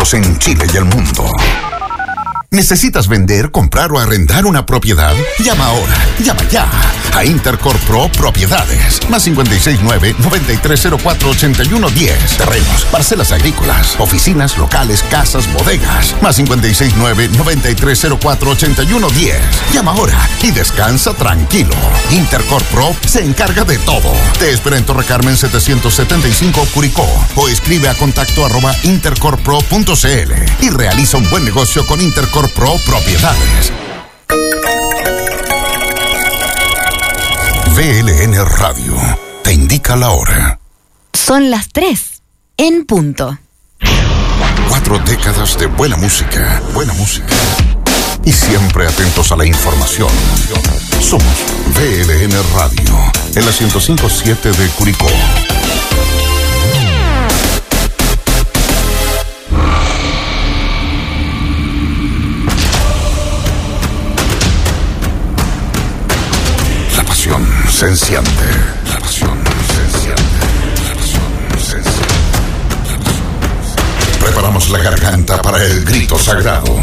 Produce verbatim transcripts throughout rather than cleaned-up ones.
expertos en Chile y el mundo. ¿Necesitas vender, comprar o arrendar una propiedad? Llama ahora, llama ya a Intercorp Pro Propiedades. Más cinco seis nueve, nueve tres cero cuatro, ocho uno uno cero. Terrenos, parcelas agrícolas, oficinas, locales, casas, bodegas. Más cinco seis nueve, nueve tres cero cuatro, ocho uno uno cero. Llama ahora y descansa tranquilo. Intercorp Pro se encarga de todo. Te espera en Torre Carmen setecientos setenta y cinco Curicó o escribe a contacto arroba intercorpro punto cl y realiza un buen negocio con Intercorp Pro Propiedades. V L N Radio te indica la hora. Son las tres en punto. Cuatro décadas de buena música, buena música. Y siempre atentos a la información. Somos V L N Radio, en la ciento cinco punto siete de Curicó. La pasión se enciende. La pasión se enciende. La pasión se enciende. La pasión se enciende. Preparamos la garganta para el grito sagrado.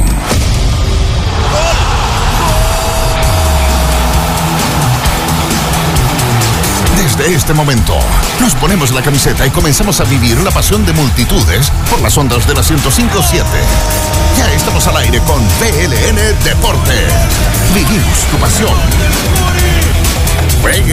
Desde este momento, nos ponemos la camiseta y comenzamos a vivir la pasión de multitudes por las ondas de la ciento cinco punto siete. Ya estamos al aire con V L N Deportes. Vivimos tu pasión. Juegue.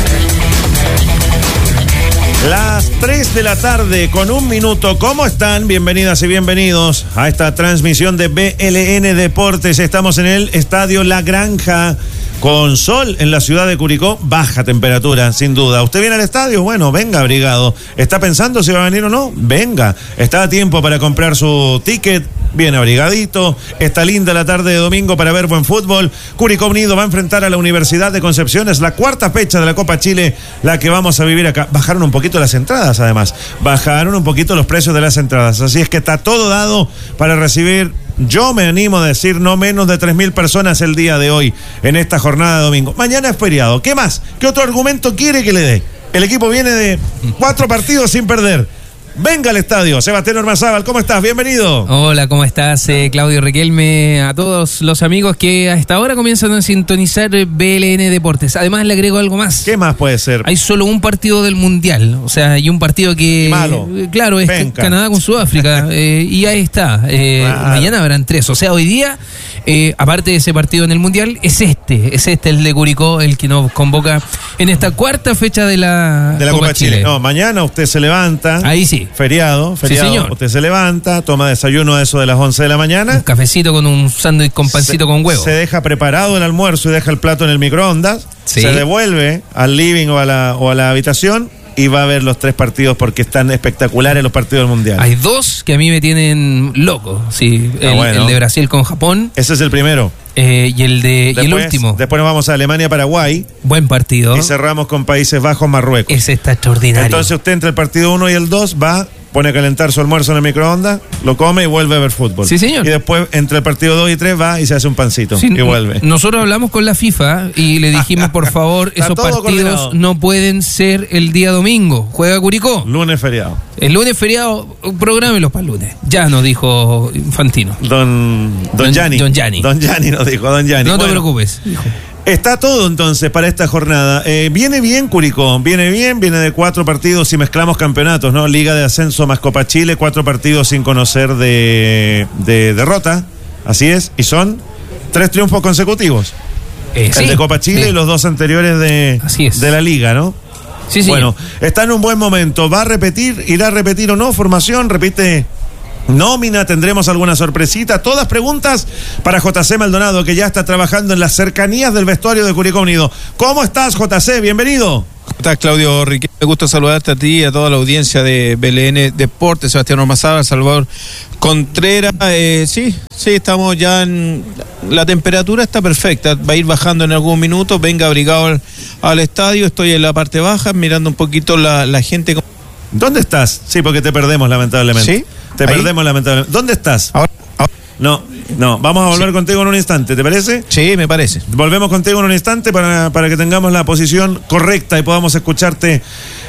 Las tres de la tarde con un minuto. ¿Cómo están? Bienvenidas y bienvenidos a esta transmisión de V L N Deportes. Estamos en el Estadio La Granja con sol en la ciudad de Curicó. Baja temperatura, sin duda. ¿Usted viene al estadio? Bueno, venga abrigado. ¿Está pensando si va a venir o no? Venga. Está a tiempo para comprar su ticket. Bien abrigadito. Está linda la tarde de domingo para ver buen fútbol. Curicó Unido va a enfrentar a la Universidad de Concepción. Es la cuarta fecha de la Copa Chile la que vamos a vivir acá. Bajaron un poquito las entradas, además. Bajaron un poquito los precios de las entradas. Así es que está todo dado para recibir, yo me animo a decir, no menos de tres mil personas el día de hoy en esta jornada de domingo. Mañana es feriado. ¿Qué más? ¿Qué otro argumento quiere que le dé? El equipo viene de cuatro partidos sin perder. Venga al estadio. Sebastián Ormazábal, ¿cómo estás? Bienvenido. Hola, ¿cómo estás? Eh, Claudio Riquelme, a todos los amigos que a esta hora comienzan a sintonizar V L N Deportes. Además, le agrego algo más. ¿Qué más puede ser? Hay solo un partido del Mundial, o sea, y un partido que... Malo. Eh, claro, es Penca. Canadá con Sudáfrica, eh, y ahí está. Eh, Claro. Mañana habrán tres, o sea, hoy día, eh, aparte de ese partido en el Mundial, es este, es este el de Curicó, el que nos convoca en esta cuarta fecha de la, De la Copa, Copa Chile. Chile. No, mañana usted se levanta. Ahí sí. Feriado. Feriado. Sí, señor. Usted se levanta, toma desayuno a eso de las once de la mañana. Un cafecito con un sándwich con pancito se, con huevo. Se deja preparado el almuerzo y deja el plato en el microondas. Sí. Se devuelve al living o a la, o a la habitación y va a ver los tres partidos porque están espectaculares los partidos del Mundial. Hay dos que a mí me tienen loco. Sí, Ah, el, bueno. el de Brasil con Japón. Ese es el primero. Eh, y el de Después, y el último. Después nos vamos a Alemania-Paraguay. Buen partido. Y cerramos con Países Bajos-Marruecos. Ese está extraordinario. Entonces usted entre el partido uno y el dos va, pone a calentar su almuerzo en el microondas, lo come y vuelve a ver fútbol. Sí, señor. Y después entre el partido dos y tres va y se hace un pancito Sí, y vuelve. Nosotros hablamos con la FIFA y le dijimos, por favor, Está esos todo partidos coordinado. no pueden ser el día domingo. Juega Curicó. Lunes feriado. El lunes feriado, prográmelos para el lunes. Ya nos dijo Infantino. Don Don Don- Gianni. Don Gianni. Don Gianni nos dijo, Don Gianni. No te Bueno, preocupes. dijo. está todo entonces para esta jornada. Eh, viene bien Curicó, viene bien, viene de cuatro partidos y mezclamos campeonatos, ¿no? Liga de Ascenso más Copa Chile, cuatro partidos sin conocer de, de derrota, así es, y son tres triunfos consecutivos. Eh, El sí, de Copa Chile sí. y los dos anteriores de, Así es. de la Liga, ¿no? Sí, sí. Bueno, está en un buen momento. ¿Va a repetir? ¿Irá a repetir o no? ¿Formación? ¿Repite nómina? ¿Tendremos alguna sorpresita? Todas preguntas para J C Maldonado, que ya está trabajando en las cercanías del vestuario de Curicó Unido. ¿Cómo estás, J C? Bienvenido. ¿Cómo estás, Claudio Riquelme? Me gusta saludarte a ti y a toda la audiencia de V L N Deportes, Sebastián Ormazábal, Salvador Contreras. Eh, sí, sí, estamos ya en... La temperatura está perfecta, va a ir bajando en algún minuto. Venga abrigado al, al estadio, estoy en la parte baja, mirando un poquito la, la gente. ¿Dónde estás? Sí, porque te perdemos, lamentablemente. ¿Sí? Te ¿Ahí? perdemos, lamentablemente. ¿Dónde estás? Ahora, ahora. No, no. Vamos a volver contigo en un instante, ¿te parece? Sí, me parece. Volvemos contigo en un instante para, para que tengamos la posición correcta y podamos escucharte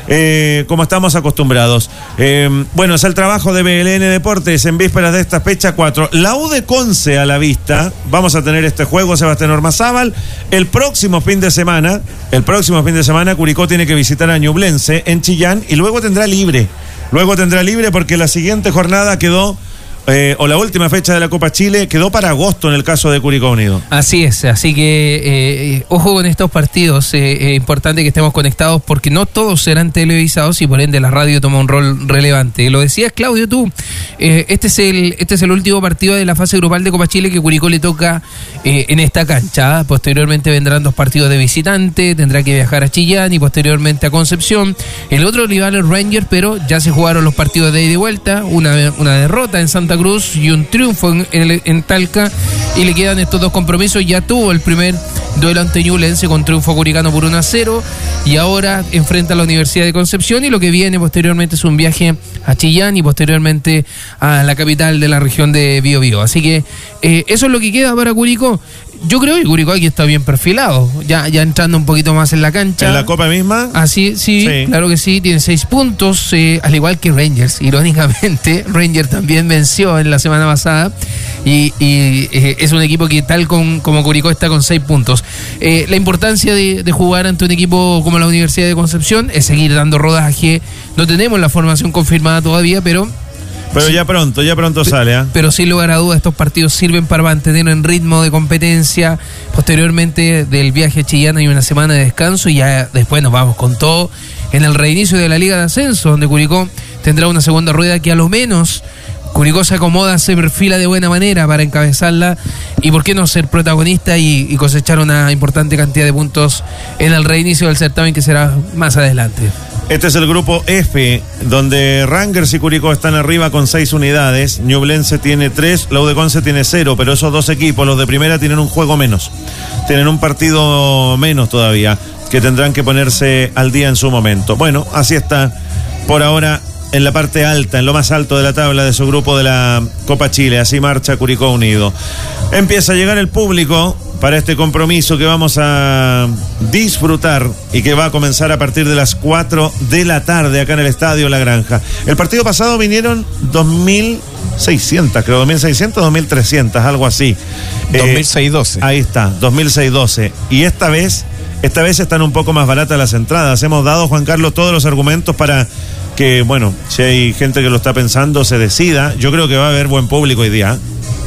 eh, como estamos acostumbrados. Eh, bueno, es el trabajo de B L N Deportes en vísperas de esta fecha cuatro. La U de Conce a la vista. Vamos a tener este juego, Sebastián Ormazábal. El próximo fin de semana, el próximo fin de semana, Curicó tiene que visitar a Ñublense en Chillán y luego tendrá libre. Luego tendrá libre porque la siguiente jornada quedó... Eh, o la última fecha de la Copa Chile quedó para agosto en el caso de Curicó Unido. Así es, así que eh, ojo con estos partidos, es eh, eh, importante que estemos conectados porque no todos serán televisados y por ende la radio toma un rol relevante. Lo decías, Claudio, tú, eh, este es el este es el último partido de la fase grupal de Copa Chile que Curicó le toca eh, en esta cancha. Posteriormente vendrán dos partidos de visitante, tendrá que viajar a Chillán y posteriormente a Concepción. El otro rival es Rangers, pero ya se jugaron los partidos de ida y vuelta, una, una derrota en Santa Cruz y un triunfo en, en, en Talca y le quedan estos dos compromisos. Ya tuvo el primer duelo ante Ñublense con triunfo curicano por uno a cero y ahora enfrenta a la Universidad de Concepción y lo que viene posteriormente es un viaje a Chillán y posteriormente a la capital de la región de Biobío. Así que eh, eso es lo que queda para Curicó. Yo creo que Curicó aquí está bien perfilado, ya, ya entrando un poquito más en la cancha. ¿En la Copa misma? Así, sí, sí, claro que sí, tiene seis puntos, eh, al igual que Rangers, irónicamente. Rangers también venció en la semana pasada y, y eh, es un equipo que tal con, como Curicó está con seis puntos. Eh, la importancia de, de jugar ante un equipo como la Universidad de Concepción es seguir dando rodaje. No tenemos la formación confirmada todavía, pero... Pero ya pronto, ya pronto sale, ¿eh? Pero sin lugar a dudas, estos partidos sirven para mantener en ritmo de competencia. Posteriormente del viaje a Chillán hay una semana de descanso y ya después nos vamos con todo en el reinicio de la Liga de Ascenso, donde Curicó tendrá una segunda rueda que a lo menos Curicó se acomoda, se perfila de buena manera para encabezarla y por qué no ser protagonista y, y cosechar una importante cantidad de puntos en el reinicio del certamen que será más adelante. Este es el grupo F, donde Rangers y Curicó están arriba con seis unidades. Ñublense tiene tres, la U de Conce tiene cero, pero esos dos equipos, los de primera, tienen un juego menos. Tienen un partido menos todavía, que tendrán que ponerse al día en su momento. Bueno, así está por ahora en la parte alta, en lo más alto de la tabla de su grupo de la Copa Chile. Así marcha Curicó Unido. Empieza a llegar el público para este compromiso que vamos a disfrutar y que va a comenzar a partir de las cuatro de la tarde acá en el Estadio La Granja. El partido pasado vinieron dos mil seiscientos, creo, dos mil seiscientos, dos mil trescientos, algo así. dos mil seiscientos doce. Eh, ahí está, dos mil seiscientos doce. Y esta vez, esta vez están un poco más baratas las entradas. Hemos dado, Juan Carlos, todos los argumentos para que, bueno, si hay gente que lo está pensando, se decida. Yo creo que va a haber buen público hoy día.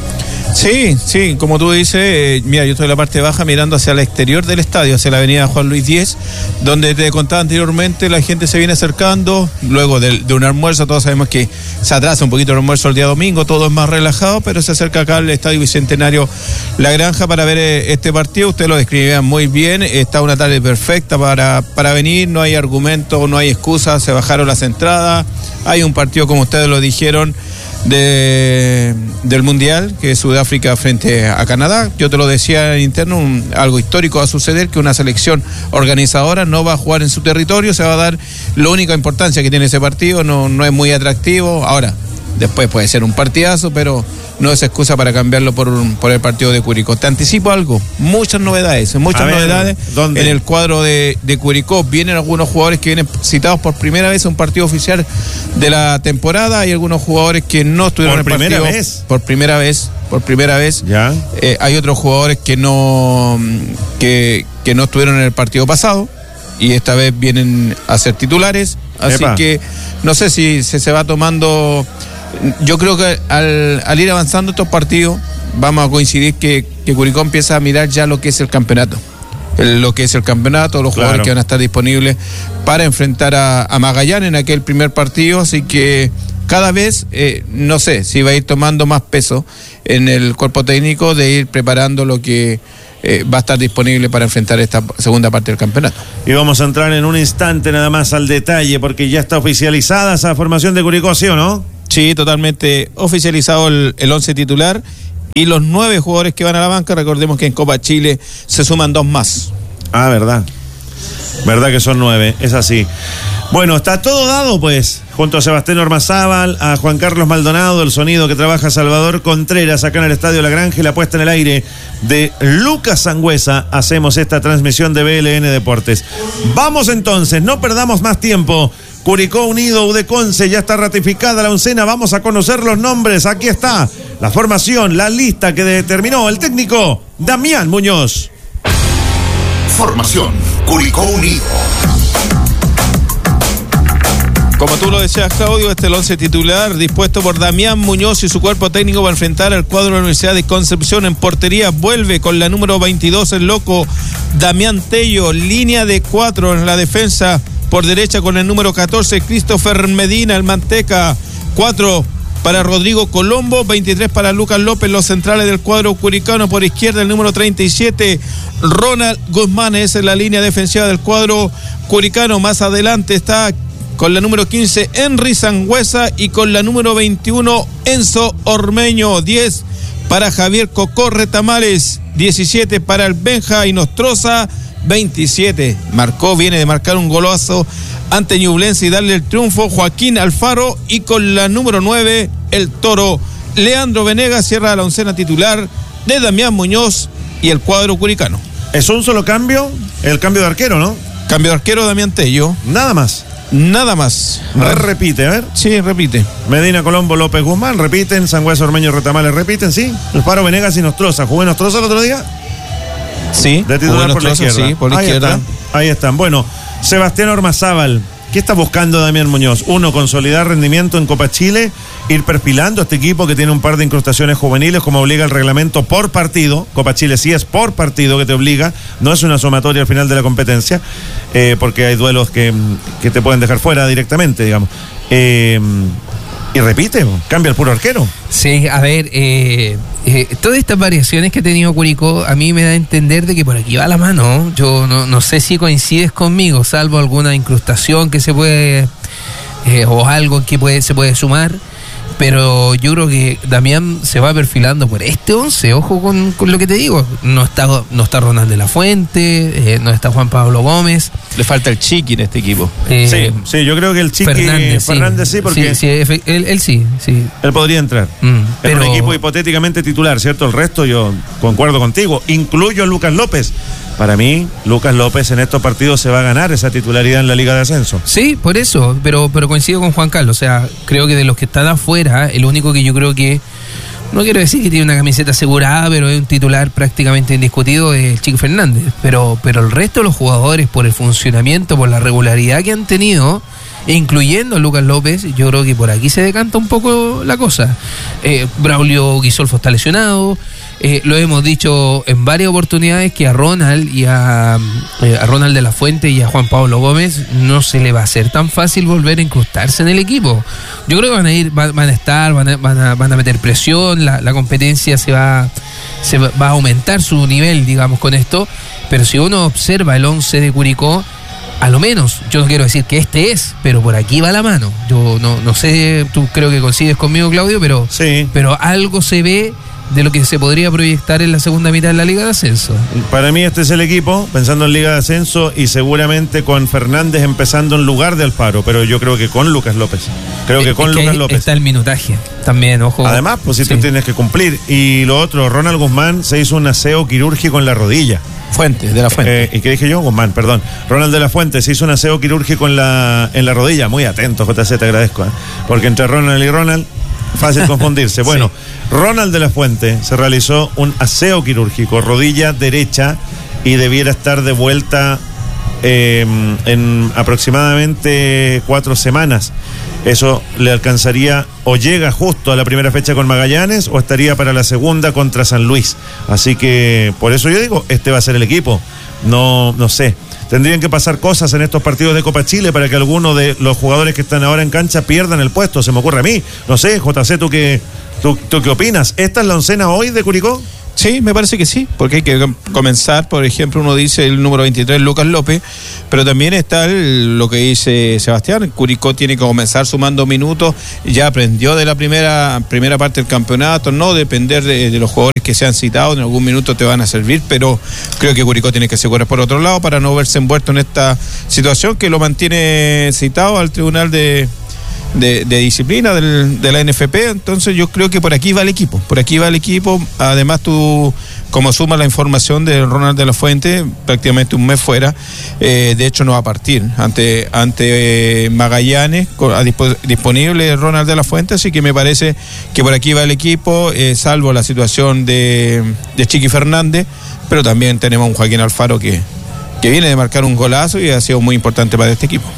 Sí, sí, como tú dices, eh, mira, yo estoy en la parte baja mirando hacia el exterior del estadio, hacia la avenida Juan Luis diez, donde te contaba anteriormente, la gente se viene acercando, luego de, de un almuerzo, todos sabemos que se atrasa un poquito el almuerzo el día domingo, todo es más relajado, pero se acerca acá al Estadio Bicentenario La Granja para ver eh, este partido. Usted lo describía muy bien, está una tarde perfecta para, para venir, no hay argumento, no hay excusa, se bajaron las entradas, hay un partido, como ustedes lo dijeron, De, del Mundial, que es Sudáfrica frente a Canadá. Yo te lo decía en interno, un, algo histórico va a suceder, que una selección organizadora no va a jugar en su territorio, se va a dar la única importancia que tiene ese partido, no, no es muy atractivo. Ahora, después puede ser un partidazo, pero no es excusa para cambiarlo por, por el partido de Curicó. Te anticipo algo, muchas novedades, muchas ver, novedades ¿dónde? En el cuadro de, de Curicó. Vienen algunos jugadores que vienen citados por primera vez a un partido oficial de la temporada. Hay algunos jugadores que no estuvieron en el partido. ¿Por primera vez? Por primera vez, por primera vez. Ya. Eh, hay otros jugadores que no, que, que no estuvieron en el partido pasado y esta vez vienen a ser titulares. Así Epa. que no sé si se, se va tomando... Yo creo que al, al ir avanzando estos partidos vamos a coincidir que, que Curicó empieza a mirar ya lo que es el campeonato, el, lo que es el campeonato, los jugadores claro. que van a estar disponibles para enfrentar a, a Magallanes en aquel primer partido, así que cada vez, eh, no sé, si va a ir tomando más peso en el cuerpo técnico de ir preparando lo que eh, va a estar disponible para enfrentar esta segunda parte del campeonato. Y vamos a entrar en un instante nada más al detalle, porque ya está oficializada esa formación de Curicó, ¿sí o no? Sí, totalmente oficializado el, el once titular y los nueve jugadores que van a la banca. Recordemos que en Copa Chile se suman dos más. Ah, verdad. Verdad que son nueve, es así. Bueno, está todo dado, pues, junto a Sebastián Ormazábal, a Juan Carlos Maldonado, el sonido que trabaja Salvador Contreras acá en el Estadio La Granja y la puesta en el aire de Lucas Sangüesa. Hacemos esta transmisión de B L N Deportes. Vamos entonces, no perdamos más tiempo. Curicó Unido, U D Conce, ya está ratificada la oncena. Vamos a conocer los nombres. Aquí está la formación, la lista que determinó el técnico Damián Muñoz. Formación, Curicó Unido. Como tú lo decías, Claudio, este es el once titular dispuesto por Damián Muñoz y su cuerpo técnico para enfrentar al cuadro de la Universidad de Concepción. En portería vuelve con la número veintidós el loco Damián Tello. Línea de cuatro en la defensa por derecha con el número catorce Christopher Medina, el Manteca. cuatro para Rodrigo Colombo, veintitrés para Lucas López. Los centrales del cuadro curicano por izquierda el número treinta y siete Ronald Guzmán. Esa es la línea defensiva del cuadro curicano. Más adelante está con la número quince, Henry Sangüesa, y con la número veintiuno, Enzo Ormeño. diez para Javier Cocorre Tamales, diecisiete para el Benja Inostroza, veintisiete. Marcó, viene de marcar un golazo ante Ñublense y darle el triunfo, Joaquín Alfaro, y con la número nueve, el Toro, Leandro Venegas. Cierra la oncena titular de Damián Muñoz y el cuadro curicano. ¿Es un solo cambio? El cambio de arquero, ¿no? Cambio de arquero, Damián Tello. Nada más. Nada más. Re- repite, a ver. Sí, repite. Medina, Colombo, López, Guzmán, repiten. Sangüesa, Ormeño, Retamales, repiten, sí. Alfaro, Venegas y Nostroza. ¿Jugó Nostroza el otro día? Sí. De titular por la izquierda. Sí, por la Ahí izquierda. Están. Ahí están. Bueno, Sebastián Ormazábal. ¿Qué está buscando Damián Muñoz? Uno, consolidar rendimiento en Copa Chile, ir perfilando a este equipo que tiene un par de incrustaciones juveniles, como obliga el reglamento por partido. Copa Chile sí es por partido que te obliga, no es una sumatoria al final de la competencia, eh, porque hay duelos que, que te pueden dejar fuera directamente, digamos. Eh, y repite, cambia el puro arquero. Sí, a ver, eh, eh, todas estas variaciones que ha tenido Curicó a mí me da a entender de que por aquí va la mano. Yo no, no sé si coincides conmigo, salvo alguna incrustación que se puede, eh, o algo que puede, se puede sumar. Pero yo creo que Damián se va perfilando por este once. Ojo con, con lo que te digo. No está, no está Ronald de la Fuente, eh, no está Juan Pablo Gómez. Le falta el Chiqui en este equipo. Eh, sí, sí, yo creo que el Chiqui Fernández, Fernández sí, sí porque sí, sí, él, él sí, sí. Él podría entrar. Mm, pero... En un equipo hipotéticamente titular, ¿cierto? El resto yo concuerdo contigo. Incluyo a Lucas López. Para mí, Lucas López en estos partidos se va a ganar esa titularidad en la Liga de Ascenso. Sí, por eso, pero, pero coincido con Juan Carlos. O sea, creo que de los que están afuera, el único que yo creo que, no quiero decir que tiene una camiseta asegurada, pero es un titular prácticamente indiscutido, es el Chico Fernández. Pero, pero el resto de los jugadores, por el funcionamiento, por la regularidad que han tenido, incluyendo a Lucas López, yo creo que por aquí se decanta un poco la cosa. Eh, Braulio Guisolfo está lesionado. Eh, lo hemos dicho en varias oportunidades que a Ronald y a, eh, a Ronald de la Fuente y a Juan Pablo Gómez no se le va a hacer tan fácil volver a incrustarse en el equipo. Yo creo que van a ir, van, van a estar, van a, van a, van a meter presión, la, la competencia se va, se va, va a aumentar su nivel, digamos, con esto. Pero si uno observa el once de Curicó, a lo menos, yo no quiero decir que este es, pero por aquí va la mano. Yo no, no sé, tú creo que coincides conmigo, Claudio, pero, sí. pero algo se ve de lo que se podría proyectar en la segunda mitad de la Liga de Ascenso. Para mí este es el equipo, pensando en Liga de Ascenso y seguramente con Fernández empezando en lugar de Alfaro, pero yo creo que con Lucas López. Creo que con es que Lucas López. Está el minutaje también, ojo. Además, pues si sí. tú tienes que cumplir. Y lo otro, Ronald Guzmán se hizo un aseo quirúrgico en la rodilla. Fuente, de la Fuente. Eh, ¿Y qué dije yo? Guzmán, perdón. Ronald de la Fuente se hizo un aseo quirúrgico en la, en la rodilla. Muy atento, J C, te agradezco. ¿eh? Porque entre Ronald y Ronald, fácil confundirse. Bueno, sí. Ronald de la Fuente se realizó un aseo quirúrgico, rodilla derecha, y debiera estar de vuelta eh, en aproximadamente cuatro semanas. Eso le alcanzaría o llega justo a la primera fecha con Magallanes o estaría para la segunda contra San Luis. Así que por eso yo digo, este va a ser el equipo. No, no sé. Tendrían que pasar cosas en estos partidos de Copa Chile para que algunos de los jugadores que están ahora en cancha pierdan el puesto. Se me ocurre a mí. No sé, J C, ¿tú qué, tú, tú qué opinas? ¿Esta es la oncena hoy de Curicó? Sí, me parece que sí, porque hay que comenzar, por ejemplo, uno dice el número veintitrés, Lucas López, pero también está el, lo que dice Sebastián, Curicó tiene que comenzar sumando minutos, ya aprendió de la primera primera parte del campeonato, no depender de, de los jugadores que se han citado, en algún minuto te van a servir, pero creo que Curicó tiene que asegurar por otro lado para no verse envuelto en esta situación que lo mantiene citado al Tribunal de... De, de disciplina del, de la N F P. Entonces yo creo que por aquí va el equipo, por aquí va el equipo. Además tú, como sumas la información de Ronald de la Fuente, prácticamente un mes fuera, eh, de hecho no va a partir ante, ante eh, Magallanes a dispo, disponible Ronald de la Fuente, así que me parece que por aquí va el equipo, eh, salvo la situación de, de Chiqui Fernández, pero también tenemos a un Joaquín Alfaro que, que viene de marcar un golazo y ha sido muy importante para este equipo.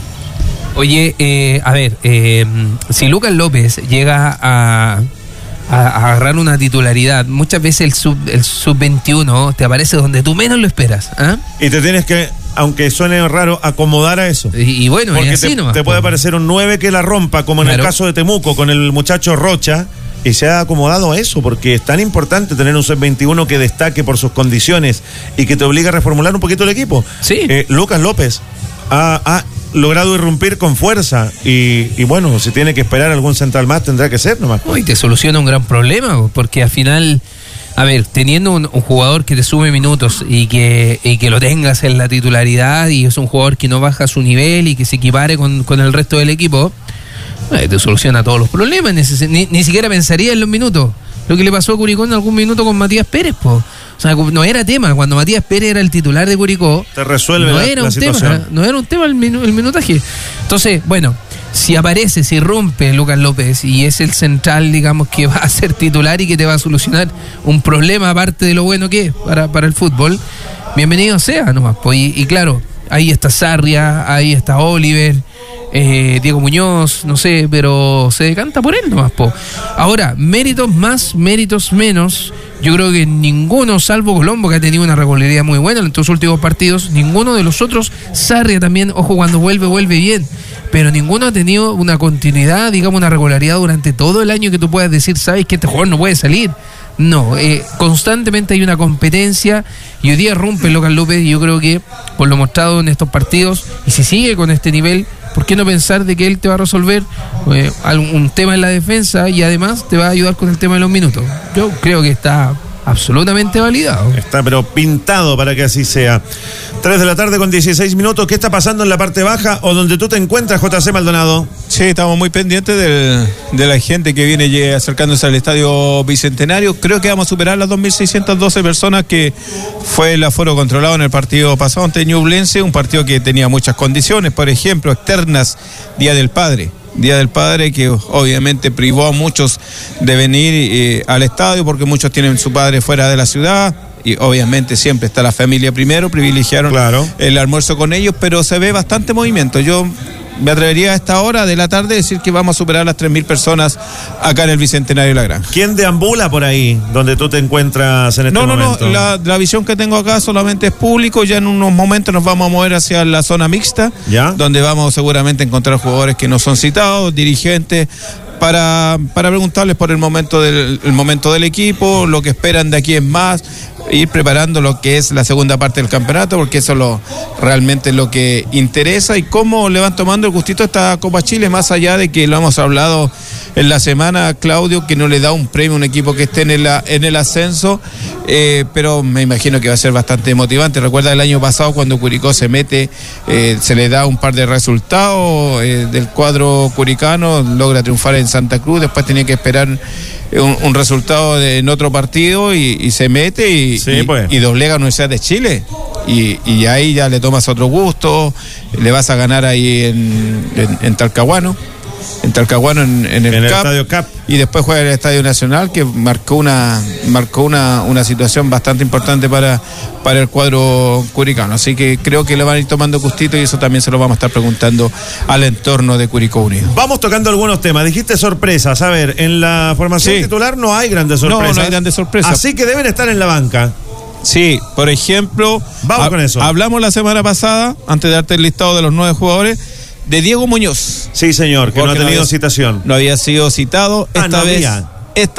Oye, eh, a ver, eh, si Lucas López llega a, a, a agarrar una titularidad, muchas veces el sub el sub veintiuno te aparece donde tú menos lo esperas. ¿eh? Y te tienes que, aunque suene raro, acomodar a eso. Y, y bueno, porque es así te, nomás, te puede aparecer un nueve que la rompa, como en claro. el caso de Temuco, con el muchacho Rocha, y se ha acomodado a eso, porque es tan importante tener un sub veintiuno que destaque por sus condiciones y que te obliga a reformular un poquito el equipo. Sí. Eh, Lucas López ha... ha logrado irrumpir con fuerza y, y bueno, si tiene que esperar algún central más tendrá que ser nomás. Y te soluciona un gran problema, porque al final, a ver, teniendo un, un jugador que te sume minutos y que, y que lo tengas en la titularidad y es un jugador que no baja su nivel y que se equipare con, con el resto del equipo, eh, te soluciona todos los problemas, ni, ni siquiera pensaría en los minutos. Lo que le pasó a Curicó en algún minuto con Matías Pérez, po. O sea, no era tema. Cuando Matías Pérez era el titular de Curicó, te resuelve no la, era la un situación. tema, no era un tema el, minu, el minutaje. Entonces, bueno, si aparece, si rompe Lucas López y es el central, digamos, que va a ser titular y que te va a solucionar un problema aparte de lo bueno que es para, para el fútbol, bienvenido sea nomás. Pues, y, y claro, ahí está Sarria, ahí está Oliver, eh, Diego Muñoz, no sé, pero se decanta por él nomás, po. Ahora, méritos más, méritos menos, yo creo que ninguno, salvo Colombo, que ha tenido una regularidad muy buena en estos últimos partidos, ninguno de los otros, Sarria también, ojo, cuando vuelve, vuelve bien, pero ninguno ha tenido una continuidad, digamos, una regularidad durante todo el año que tú puedas decir, sabes que este jugador no puede salir. No, eh, constantemente hay una competencia y hoy día rompe Lucas López y yo creo que por lo mostrado en estos partidos, y si sigue con este nivel, ¿por qué no pensar de que él te va a resolver eh, algún tema en la defensa y además te va a ayudar con el tema de los minutos? Yo creo que está absolutamente validado. Está pero pintado para que así sea. tres de la tarde con dieciséis minutos. ¿Qué está pasando en la parte baja o donde tú te encuentras, J C Maldonado? Sí, estamos muy pendientes del, de la gente que viene acercándose al Estadio Bicentenario. Creo que vamos a superar las dos mil seiscientas doce personas que fue el aforo controlado en el partido pasado ante Ñublense, un partido que tenía muchas condiciones, por ejemplo, externas, Día del Padre. Día del Padre que obviamente privó a muchos de venir eh, al estadio porque muchos tienen su padre fuera de la ciudad y obviamente siempre está la familia primero, privilegiaron claro. el almuerzo con ellos, pero se ve bastante movimiento. Yo me atrevería a esta hora de la tarde a decir que vamos a superar las tres mil personas acá en el Bicentenario de la Granja. ¿Quién deambula por ahí, donde tú te encuentras en este no, momento? No, no, la, la visión que tengo acá solamente es público. Ya en unos momentos nos vamos a mover hacia la zona mixta, ¿ya? Donde vamos seguramente a encontrar jugadores que no son citados, dirigentes, para, para preguntarles por el momento del el momento del equipo, lo que esperan de aquí en más, ir preparando lo que es la segunda parte del campeonato, porque eso lo realmente es lo que interesa, y cómo le van tomando el gustito a esta Copa Chile, más allá de que lo hemos hablado en la semana, Claudio, que no le da un premio a un equipo que esté en el, en el ascenso, eh, pero me imagino que va a ser bastante motivante. Recuerda el año pasado cuando Curicó se mete, eh, se le da un par de resultados eh, del cuadro curicano, logra triunfar en Santa Cruz, después tenía que esperar un, un resultado de, en otro partido y, y se mete y, sí, y, pues. y doblega a Universidad de Chile y, y ahí ya le tomas otro gusto, le vas a ganar ahí en, en, en Talcahuano en Talcahuano en, en el, en el Cap, Estadio Cap, y después juega en el Estadio Nacional, que marcó una marcó una, una situación bastante importante para, para el cuadro curicano, así que creo que le van a ir tomando gustito y eso también se lo vamos a estar preguntando al entorno de Curicó Unido. Vamos tocando algunos temas. Dijiste sorpresas, a ver, en la formación sí. titular no hay grandes sorpresas. No, no hay grandes sorpresas. Así que deben estar en la banca. Sí, por ejemplo, vamos a, con eso. Hablamos la semana pasada, antes de darte el listado de los nueve jugadores, de Diego Muñoz. Sí, señor, que no ha tenido no había, citación. No había sido citado. Esta ah, no vez, había. esta vez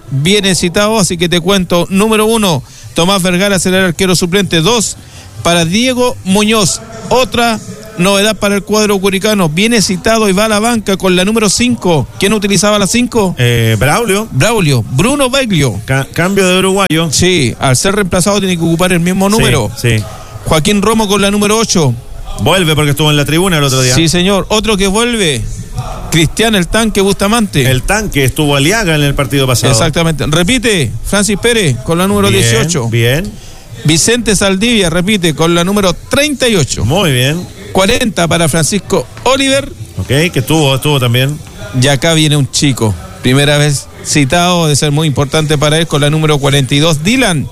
viene citado, así que te cuento. Número uno, Tomás Vergara será el arquero suplente. Dos, para Diego Muñoz. Otra novedad para el cuadro curicano, viene citado y va a la banca con la número cinco. ¿Quién utilizaba la cinco? Eh, Braulio. Braulio, Bruno Baglio. Ca- cambio de uruguayo. Sí, al ser reemplazado tiene que ocupar el mismo número. Sí, sí. Joaquín Romo con la número ocho. Vuelve porque estuvo en la tribuna el otro día. Sí, señor. Otro que vuelve, Cristian el Tanque Bustamante. El Tanque estuvo Aliaga en el partido pasado. Exactamente. Repite, Francis Pérez con la número Bien, dieciocho. Bien. Vicente Saldivia repite con la número treinta y ocho. Muy bien. cuarenta para Francisco Oliver. Ok, que estuvo, estuvo también. Y acá viene un chico, primera vez citado, de ser muy importante para él, con la número cuarenta y dos, Dylan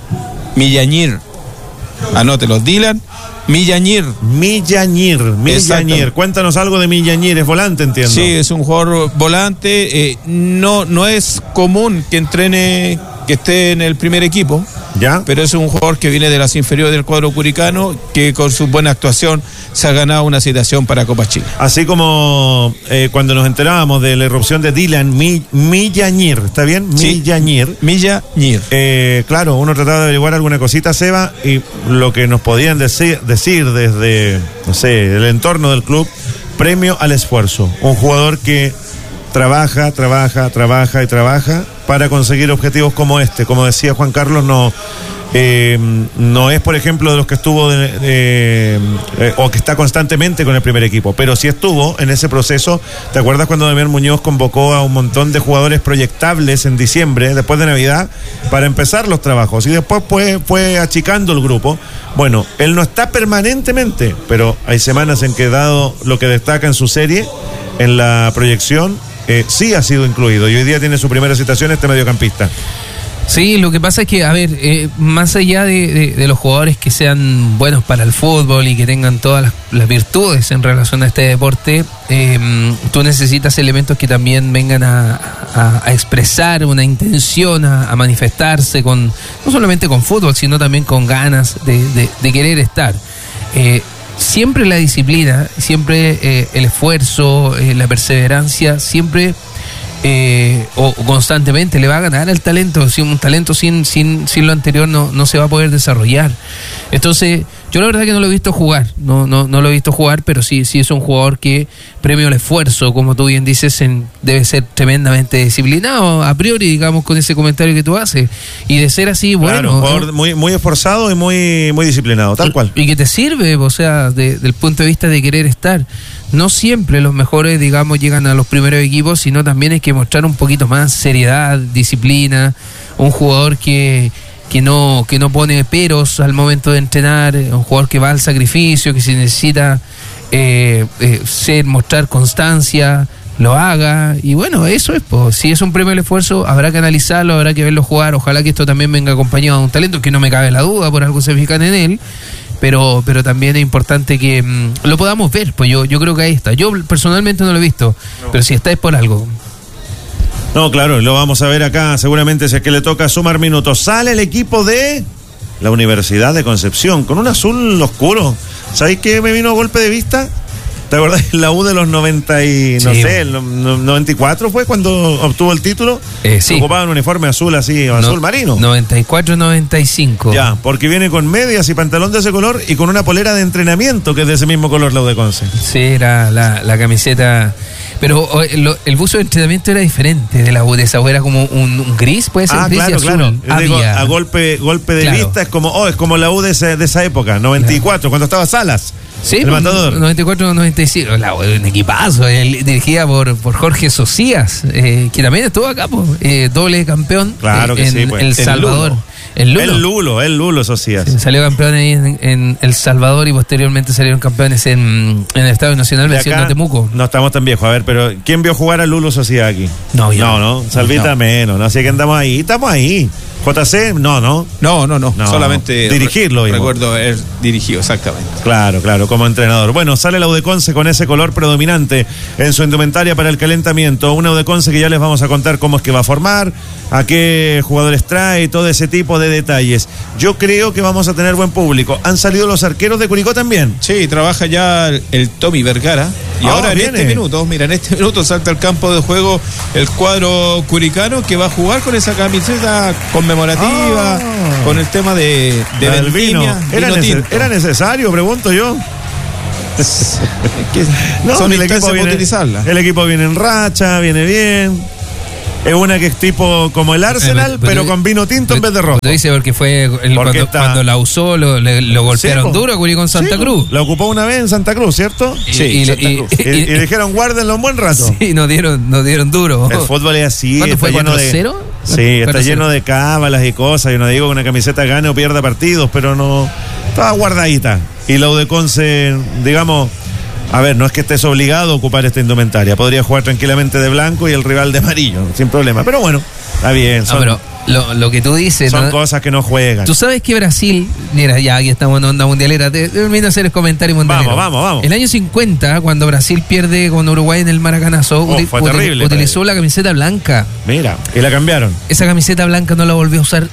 Millañir. Anótelo, Dylan Millañir. Millañir, Millañir. Exacto. Cuéntanos algo de Millañir, es volante, entiendo. Sí, es un jugador volante. Eh, no, no es común que entrene, que esté en el primer equipo. ¿Ya? Pero es un jugador que viene de las inferiores del cuadro curicano, que con su buena actuación se ha ganado una citación para Copa Chile. Así como eh, cuando nos enterábamos de la irrupción de Dylan Mi- Millañir, ¿está bien? Sí. Millañir. Millañir. Eh, claro, uno trataba de averiguar alguna cosita, Seba, y lo que nos podían decir, decir desde, no sé, el entorno del club, premio al esfuerzo. Un jugador que trabaja, trabaja, trabaja y trabaja para conseguir objetivos como este. Como decía Juan Carlos, no, eh, no es, por ejemplo, de los que estuvo de, de, eh, o que está constantemente con el primer equipo, pero sí estuvo en ese proceso. ¿Te acuerdas cuando Damián Muñoz convocó a un montón de jugadores proyectables en diciembre, después de Navidad, para empezar los trabajos? Y después fue, fue achicando el grupo. Bueno, él no está permanentemente, pero hay semanas en que, dado lo que destaca en su serie, en la proyección, Eh, sí ha sido incluido, y hoy día tiene su primera citación este mediocampista. Sí, lo que pasa es que, a ver, eh, más allá de, de, de los jugadores que sean buenos para el fútbol y que tengan todas las, las virtudes en relación a este deporte, eh, tú necesitas elementos que también vengan a, a, a expresar una intención, a, a manifestarse con, no solamente con fútbol, sino también con ganas de, de, de querer estar. Eh, Siempre la disciplina, siempre eh, el esfuerzo, eh, la perseverancia, siempre eh, o, o constantemente le va a ganar al talento. Si un talento sin, sin, sin lo anterior no, no se va a poder desarrollar. Entonces, yo la verdad que no lo he visto jugar, no, no, no lo he visto jugar, pero sí, sí es un jugador que premio el esfuerzo, como tú bien dices, en, debe ser tremendamente disciplinado, a priori, digamos, con ese comentario que tú haces. Y de ser así, bueno. Claro, un jugador muy, muy esforzado y muy, muy disciplinado, tal cual. Y que te sirve, o sea, de, del punto de vista de querer estar. No siempre los mejores, digamos, llegan a los primeros equipos, sino también hay que mostrar un poquito más seriedad, disciplina, un jugador que que no que no pone peros al momento de entrenar, un jugador que va al sacrificio, que si necesita eh, eh, ser, mostrar constancia, lo haga, y bueno, eso es, pues, si es un premio al esfuerzo, habrá que analizarlo, habrá que verlo jugar, ojalá que esto también venga acompañado de un talento, que no me cabe la duda, por algo se fijan en él, pero pero también es importante que mmm, lo podamos ver, pues yo yo creo que ahí está. Yo personalmente no lo he visto, no. Pero si está es por algo. No, claro, lo vamos a ver acá, seguramente si es que le toca sumar minutos. Sale el equipo de la Universidad de Concepción, con un azul oscuro. ¿Sabéis qué me vino a golpe de vista? ¿Te acordás? La U de los noventa y, no sí. sé, el noventa y cuatro fue cuando obtuvo el título. Eh, sí. Ocupaba un uniforme azul así, no, azul marino. noventa y cuatro noventa y cinco. Ya, porque viene con medias y pantalón de ese color y con una polera de entrenamiento que es de ese mismo color, la U de Conce. Sí, era la, la camiseta. Pero el, el buzo de entrenamiento era diferente de la U de esa, era como un, un gris, puede ser ah, gris claro, y azul. claro. Había... Digo, a golpe, golpe de claro. vista es como, oh, es como la U de, ese, de esa época, noventa y cuatro, claro. Cuando estaba Salas. Sí, el matador. noventa y cuatro noventa y cinco, la, un equipazo, el, dirigida por, por Jorge Socias, eh, que también estuvo acá, pues, eh, doble campeón claro eh, que en sí, pues. El Salvador. El Lulo, el Lulo, el Lulo Socias. Sí, salió campeón ahí en, en El Salvador y posteriormente salieron campeones en, en el Estadio Nacional venciendo a Temuco. No estamos tan viejos, a ver, pero ¿quién vio jugar al Lulo Socias aquí? No, yo no. No, no, Salvita no. menos, no sé que andamos ahí, estamos ahí. J C, no, no. No, no, no, no. Solamente dirigirlo. Re- recuerdo haber dirigido, exactamente. Claro, claro, como entrenador. Bueno, sale la U de Conce con ese color predominante en su indumentaria para el calentamiento. Una U de Conce que ya les vamos a contar cómo es que va a formar, a qué jugadores trae, todo ese tipo de detalles. Yo creo que vamos a tener buen público. ¿Han salido los arqueros de Curicó también? Sí, trabaja ya el, el Tommy Vergara. Y Ah, ahora en viene. este minuto, mira, en este minuto salta al campo de juego el cuadro curicano que va a jugar con esa camiseta conmemorativa, Ah. con el tema de, de La del vino. vendimia, ¿Era, vino nece- tinto. ¿Era necesario? Pregunto yo. Es que No, son el instancias equipo, para viene, utilizarla. el equipo viene en racha, viene bien. Es una que es tipo como el Arsenal, Eh, pero con vino tinto en vez de rojo. Lo dice porque fue el- Porque cuando, está- cuando la usó, lo, le- lo golpearon Sí, po. duro a Curicó en Santa Sí, po. Cruz. La ocupó una vez en Santa Cruz, ¿cierto? Y- Sí, y, Santa y- Cruz. Y, y- y dijeron, guárdenlo un buen rato. sí, nos dieron, nos dieron duro. El fútbol es así. ¿Cuánto está fue? lleno ¿cuatro de- cero? Sí, está cuatro cero. lleno de cábalas y cosas. Yo no digo que una camiseta gane o pierda partidos, pero no. Estaba guardadita. Y la U de Conce, digamos. A ver, no es que estés obligado a ocupar esta indumentaria. Podría jugar tranquilamente de blanco y el rival de amarillo, sin problema. Pero bueno, está bien. Ah, Son, pero lo, lo que tú dices, son ¿no? cosas que no juegan. Tú sabes que Brasil, mira, ya aquí estamos en onda mundialera, te termino de hacer el comentario mundialero. Vamos, vamos, vamos. El año cincuenta, cuando Brasil pierde con Uruguay en el Maracanazo, Oh, uti- fue uti- terrible, utilizó la camiseta blanca. Mira, y la cambiaron. Esa camiseta blanca no la volvió a usar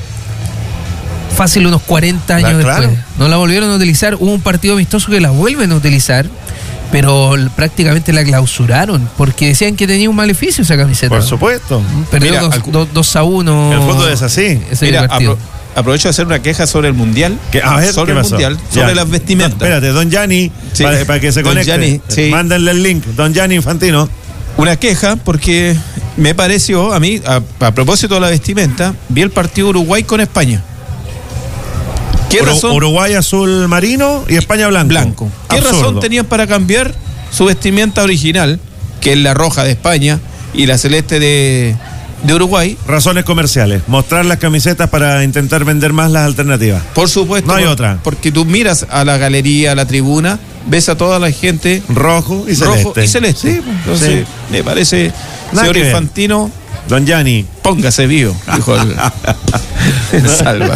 fácil unos cuarenta años Ah, claro. después. No la volvieron a utilizar. Hubo un partido amistoso que la vuelven a utilizar, pero l- prácticamente la clausuraron porque decían que tenía un maleficio esa camiseta. Por supuesto. Perdió Mira, dos- al- dos- dos a uno. El fútbol es así. Ese Mira, partido. apro- aprovecho de hacer una queja sobre el mundial. Que- a ver, sobre ¿qué el pasó? mundial, Ya. sobre las vestimentas. Don- espérate, don Gianni, Sí. para, para que se Don conecte. Gianni, sí. Mándenle el link. Don Gianni Infantino. Una queja porque me pareció, a mí, a, a propósito de la vestimenta, vi el partido Uruguay con España. ¿Qué Uru- razón? Uruguay azul marino y España blanco. Blanco. ¿Qué Absurdo. razón tenían para cambiar su vestimenta original, que es la roja de España y la celeste de, de Uruguay? Razones comerciales. Mostrar las camisetas para intentar vender más las alternativas. Por supuesto. No hay por- otra. Porque tú miras a la galería, a la tribuna, ves a toda la gente Rojo y celeste. rojo y celeste. Sí, pues, Entonces, sí. me parece, Nada señor que ver. Infantino, Don Gianni. póngase vivo, dijo el, el Salva.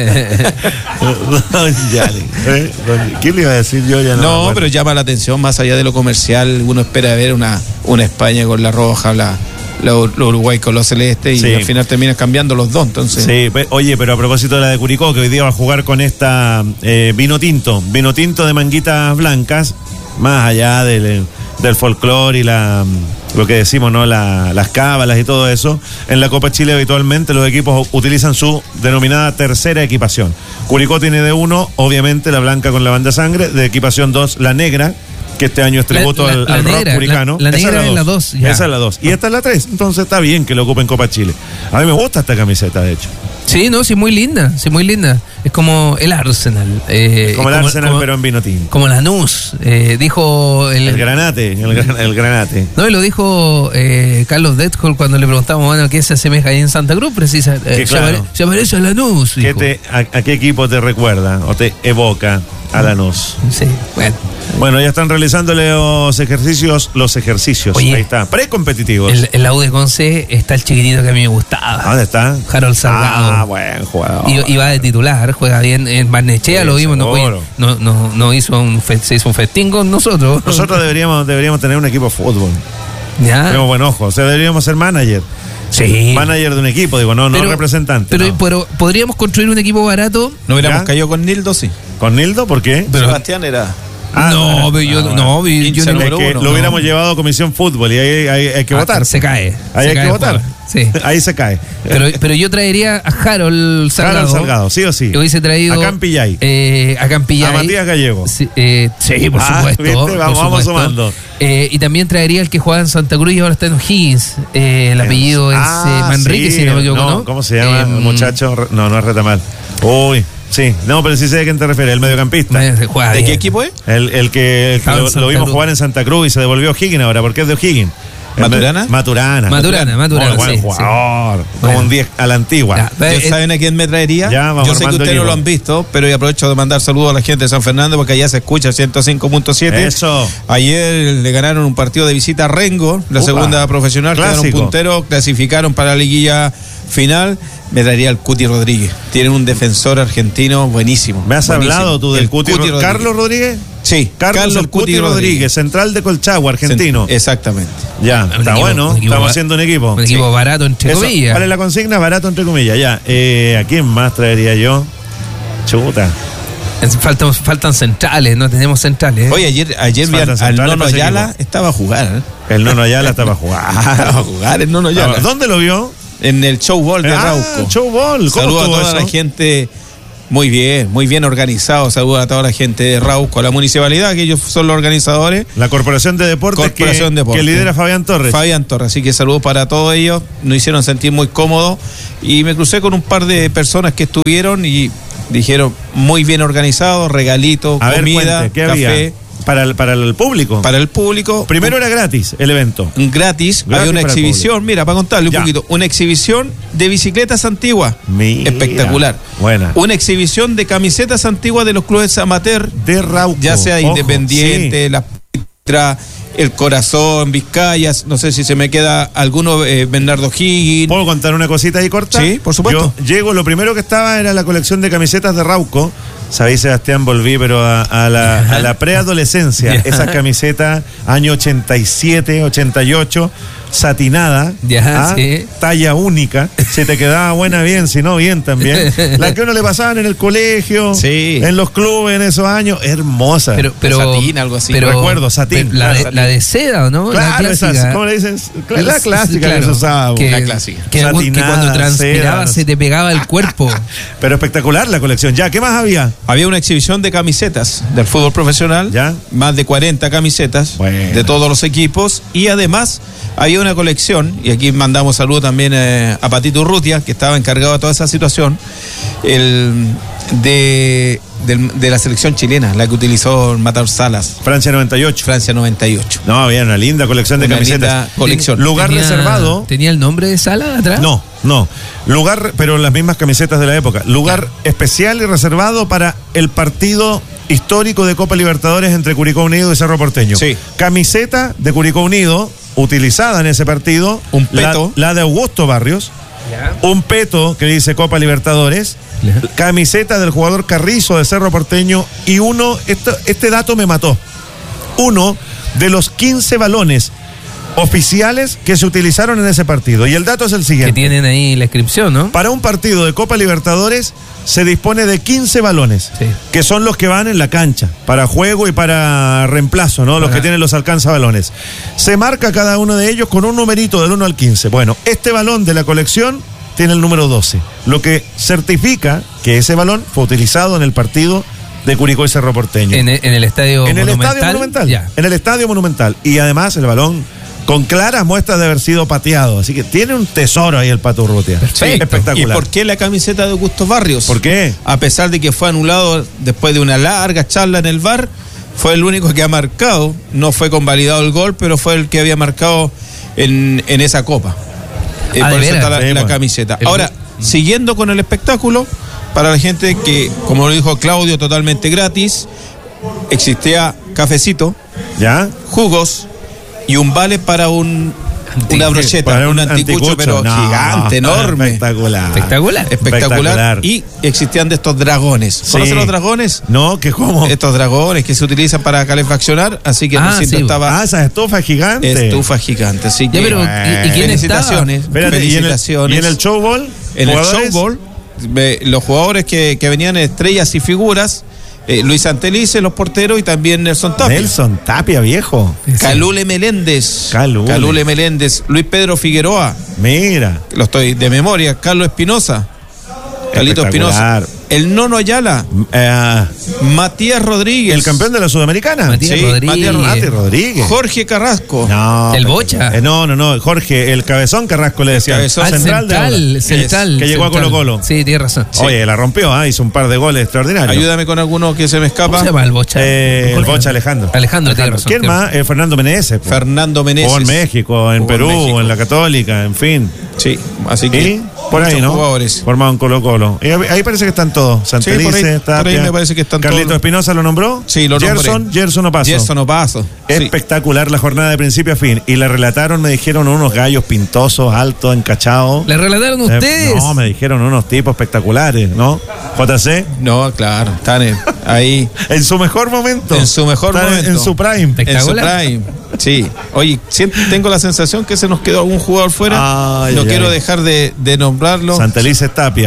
Don Gianni. ¿eh? Don- ¿Quién le iba a decir yo? Ya no, me No, acuerdo. pero llama la atención, más allá de lo comercial, uno espera ver una, una España con la roja, la, la, la Uruguay con los celestes, y Sí. al final terminas cambiando los dos, entonces. Sí, pe- oye, pero a propósito de la de Curicó, que hoy día va a jugar con esta eh, vino tinto, vino tinto de manguitas blancas, más allá del, del folclore y la lo que decimos, ¿no? La- las cábalas y todo eso. En la Copa Chile habitualmente los equipos utilizan su denominada tercera equipación. Curicó tiene de uno, obviamente, la blanca con la banda sangre, de equipación dos, la negra, que este año es tributo La- la- al, la al rock negra, curicano. la- la Esa negra es la dos, ya. Esa es la dos. Y esta es la tres. Entonces está bien que lo ocupen Copa Chile. A mí me gusta esta camiseta, de hecho. Sí, no, sí, muy linda, sí, muy linda. Es como el Arsenal. eh, Como el Arsenal, pero en vino tinto. Como Lanús. Eh, dijo el, El granate, el, gran- el granate. No, y lo dijo eh, Carlos Detcol cuando le preguntamos, bueno, ¿qué se asemeja ahí en Santa Cruz? Precisa, eh, Que se, claro. apare- se parece a Lanús. ¿Qué dijo. te, a, a qué equipo te recuerda o te evoca a Lanús? Sí, bueno. Bueno, ya están realizando los ejercicios, los ejercicios. Oye, Ahí está, precompetitivos. En, en la U de Conce está el chiquitito que a mí me gustaba. ¿Dónde está? Harold Salgado. Ah, buen jugador. Y, y va de titular, juega bien en Barnechea, Sí, lo vimos, no, seguro. no, no, no hizo un fe- se hizo un festín con nosotros. Nosotros deberíamos, deberíamos tener un equipo de fútbol. ¿Ya? Tenemos buen ojo. O sea, deberíamos ser manager. Sí. Manager de un equipo, digo, no, no representante. Pero, no. pero podríamos construir un equipo barato. No hubiéramos ¿Ya? caído con Nildo, sí. ¿Con Nildo? ¿Por qué? Pero- Sebastián era. Ah, no, pero yo ah, no, yo- yo Hincha no- Es número que uno. lo hubiéramos llevado a Comisión Fútbol y ahí, ahí hay que Ah, votar. Se cae. Ahí se hay cae que el votar. jugador. Sí. Ahí se cae. Pero, pero yo traería a Harold Salgado. Harold Salgado, sí o sí. Que hubiese traído. A Campillay. Eh, a Campillay. A Matías Gallego. Sí, eh, sí, por Ah, supuesto. ¿viste? por Vamos, vamos supuesto. sumando. Eh, y también traería el que jugaba en Santa Cruz y ahora está en O'Higgins. Eh, el apellido Ah, es eh, Manrique, sí, si no me equivoco, ¿no? ¿Cómo se llama? Eh, el muchacho. Re- No, no es Retamal. Uy, sí. No, pero sí sé a quién te refieres. El mediocampista. me- juega ¿De bien. qué equipo es? El, el que, el que Estaba en lo, Santa lo vimos Cruz. jugar en Santa Cruz y se devolvió a O'Higgins ahora, porque es de O'Higgins. El ¿Maturana? me- Maturana. Maturana, Maturana, Muy buen sí, jugador. Como Bueno. un diez a la antigua. Ya, ¿Ya eh, saben a quién me traería? Ya, vamos Yo sé que armando ustedes no equipo. lo han visto, pero yo aprovecho de mandar saludos a la gente de San Fernando porque allá se escucha ciento cinco punto siete. Eso. Ayer le ganaron un partido de visita a Rengo, la Upa. segunda profesional, quedaron Clásico. punteros, clasificaron para la liguilla final. Me traería al Cuti Rodríguez. Tienen un defensor argentino buenísimo. ¿Me has buenísimo. hablado tú del El Cuti, Rodríguez. ¿Carlos Rodríguez? Sí, Carlos, el Cuti Rodríguez, central de Colchagua, argentino. Exactamente. Ya, Un está equipo- bueno. un equipo Estamos ba- haciendo un equipo. Un equipo barato, entre Eso, comillas. ¿cuál es la consigna? Barato entre comillas, ya. Eh, ¿A quién más traería yo? Chuta. Faltan, faltan centrales, no tenemos centrales. ¿eh? Oye, ayer, ayer vi al, al Nono Ayala, estaba a jugar. ¿eh? El Nono Ayala estaba a jugar. Estaba a jugar el Nono Ayala. ¿Dónde lo vio? En el Show Ball de ah, Rauco. Show Ball. ¿Cómo Saludos a toda eso? la gente. Muy bien, muy bien organizado. Saludos a toda la gente de Rauco, a la municipalidad, que ellos son los organizadores. La Corporación de Deportes, Corporación que, Deportes. que lidera Fabián Torres. Fabián Torres, así que saludos para todos ellos. Nos hicieron sentir muy cómodos y me crucé con un par de personas que estuvieron y dijeron muy bien organizado, regalitos, a comida, ver, cuente, ¿qué café. Había? Para el, para el público. Para el público. Primero era gratis el evento. Gratis, Gratis había una para el exhibición, mira, para contarle un ya. poquito, una exhibición de bicicletas antiguas. Mira. Espectacular. Buena. Una exhibición de camisetas antiguas de los clubes amateur. De Rauco. Ya sea Ojo, Independiente, sí. La Pitra, El Corazón, Vizcayas, no sé si se me queda alguno, eh, Bernardo Higgins. ¿Puedo contar una cosita ahí corta? Sí, por supuesto. Yo llego, lo primero que estaba era la colección de camisetas de Rauco. Sabéis, Sebastián, volví, pero a, a la, a la preadolescencia. Esa camiseta, año ochenta y siete, ochenta y ocho, satinada, Ya, ¿ah? sí. Talla única. Si te quedaba buena, bien, si no, bien también. La que uno le pasaban en el colegio, Sí. en los clubes en esos años, hermosa. Pero, pero, Satín, algo así. pero- Recuerdo, satín, pero La, claro, de, la de seda, ¿o no? claro, la esa, clásica. ¿cómo le dicen? La Es- clásica claro, que se usaba. que, La clásica. que, algún- que Satinada, cuando transpiraba seda, se te pegaba el cuerpo. Pero espectacular la colección. Ya, ¿qué más había? Había una exhibición de camisetas del fútbol profesional, Ya. más de cuarenta camisetas Bueno. de todos los equipos y además había una colección, y aquí mandamos saludos también eh, a Patito Urrutia, que estaba encargado de toda esa situación, el, de, del- de la selección chilena, la que utilizó Matador Salas, Francia noventa y ocho. Francia noventa y ocho. No, había una linda colección de Una camisetas. linda colección. Lugar Tenía- reservado. ¿Tenía el nombre de Sala atrás? No, no. Lugar, pero las mismas camisetas de la época. Lugar especial y reservado para el partido histórico de Copa Libertadores entre Curicó Unido y Cerro Porteño. Sí. Camiseta de Curicó Unido, utilizada en ese partido. Un la- peto. La, de Augusto Barrios. Un peto que dice Copa Libertadores. Ya. Camiseta del jugador Carrizo de Cerro Porteño. Y uno, esto, este dato me mató. Uno de los quince balones oficiales que se utilizaron en ese partido. Y el dato es el Que siguiente. tienen ahí la inscripción, ¿no? Para un partido de Copa Libertadores se dispone de quince balones, Sí. que son los que van en la cancha, para juego y para reemplazo, ¿no? Los Ajá. que tienen los alcanzabalones. Se marca cada uno de ellos con un numerito del uno al quince. Bueno, este balón de la colección tiene el número doce, lo que certifica que ese balón fue utilizado en el partido de Curicó y Cerro Porteño. En el, en el estadio En el Monumental. Estadio Monumental. Ya. En el Estadio Monumental. Y además el balón con claras muestras de haber sido pateado. Así que tiene un tesoro ahí el Pato Urrutia. Perfecto. Espectacular. ¿Y por qué la camiseta de Augusto Barrios? ¿Por qué? A pesar de que fue anulado después de una larga charla en el V A R, fue el único que ha marcado, no fue convalidado el gol, pero fue el que había marcado en, en esa copa. Eh, Ah, por ¿de eso veras? está la, Sí, la bueno. camiseta. El Ahora, gol. siguiendo con el espectáculo, para la gente que, como lo dijo Claudio, totalmente gratis, existía cafecito, ¿Ya? jugos y un vale para un una brocheta, Para un, un anticucho, anticucho. pero No, gigante, enorme. Espectacular. Espectacular. Espectacular. Y existían de estos dragones. ¿Conocen Sí. los dragones? No, que cómo. Estos dragones que se utilizan para calefaccionar, así que el Ah, recinto sí. estaba Ah, esa estufa gigante. estufa gigante. Así Ya, que pero, ¿y- ¿y quién felicitaciones, Espérate, ¿y en, el, felicitaciones. y en el showball? En el ¿Jugadores? showball, ve, los jugadores que, que venían estrellas y figuras, eh, Luis Antelice, los porteros y también Nelson Tapia. Nelson Tapia, viejo. Calule Meléndez. Calule. Meléndez. Luis Pedro Figueroa. Mira. Lo estoy de memoria. Carlos Espinosa. Carlito Espectacular. Espinosa. El Nono Ayala. Eh, Matías Rodríguez. el campeón de la Sudamericana. Matías Sí, Rodríguez. Matías Mati Rodríguez. Jorge Carrasco. No. ¿El pero- Bocha? eh, no, no, no. Jorge, el cabezón Carrasco le decía. cabezón. Ah, el central, de central, ahora. central. Que llegó a central. Colo-Colo. Sí, tienes razón. Oye, la rompió, ¿ah? Hizo un par de goles extraordinarios. Ayúdame con alguno que se me ¿Cómo escapa. se llama el Bocha? Eh, el Jorge. Bocha Alejandro. Alejandro, tiene razón. ¿Quién tiene más? Eh, Fernando Meneses. po. Fernando Meneses. Jugó en México, en Jugó Perú, México. en la Católica, en fin. Sí, así que. Y por ahí, muchos ¿no? jugadores. Formado en Colo-Colo. Y ahí parece que están todos. Santelice, por ahí- por ahí Tapia. me parece que están Carlito todos. Espinosa lo nombró. Sí, lo nombré. Gerson, Gerson Opaso. Gerson Opaso. Sí. Espectacular la jornada de principio a fin. Y la relataron, me dijeron, unos gallos pintosos, altos, encachados. ¿Le relataron Eh, ustedes? No, me dijeron unos tipos espectaculares, ¿no? J C, No, claro, están en- ahí en su mejor momento. En su mejor Están momento. En su prime. en su Espectacular. prime. Sí. Oye, siempre tengo la sensación que se nos quedó algún jugador fuera. Ay, no ay, quiero ay. dejar de, de nombrarlo. Santelice Tapia.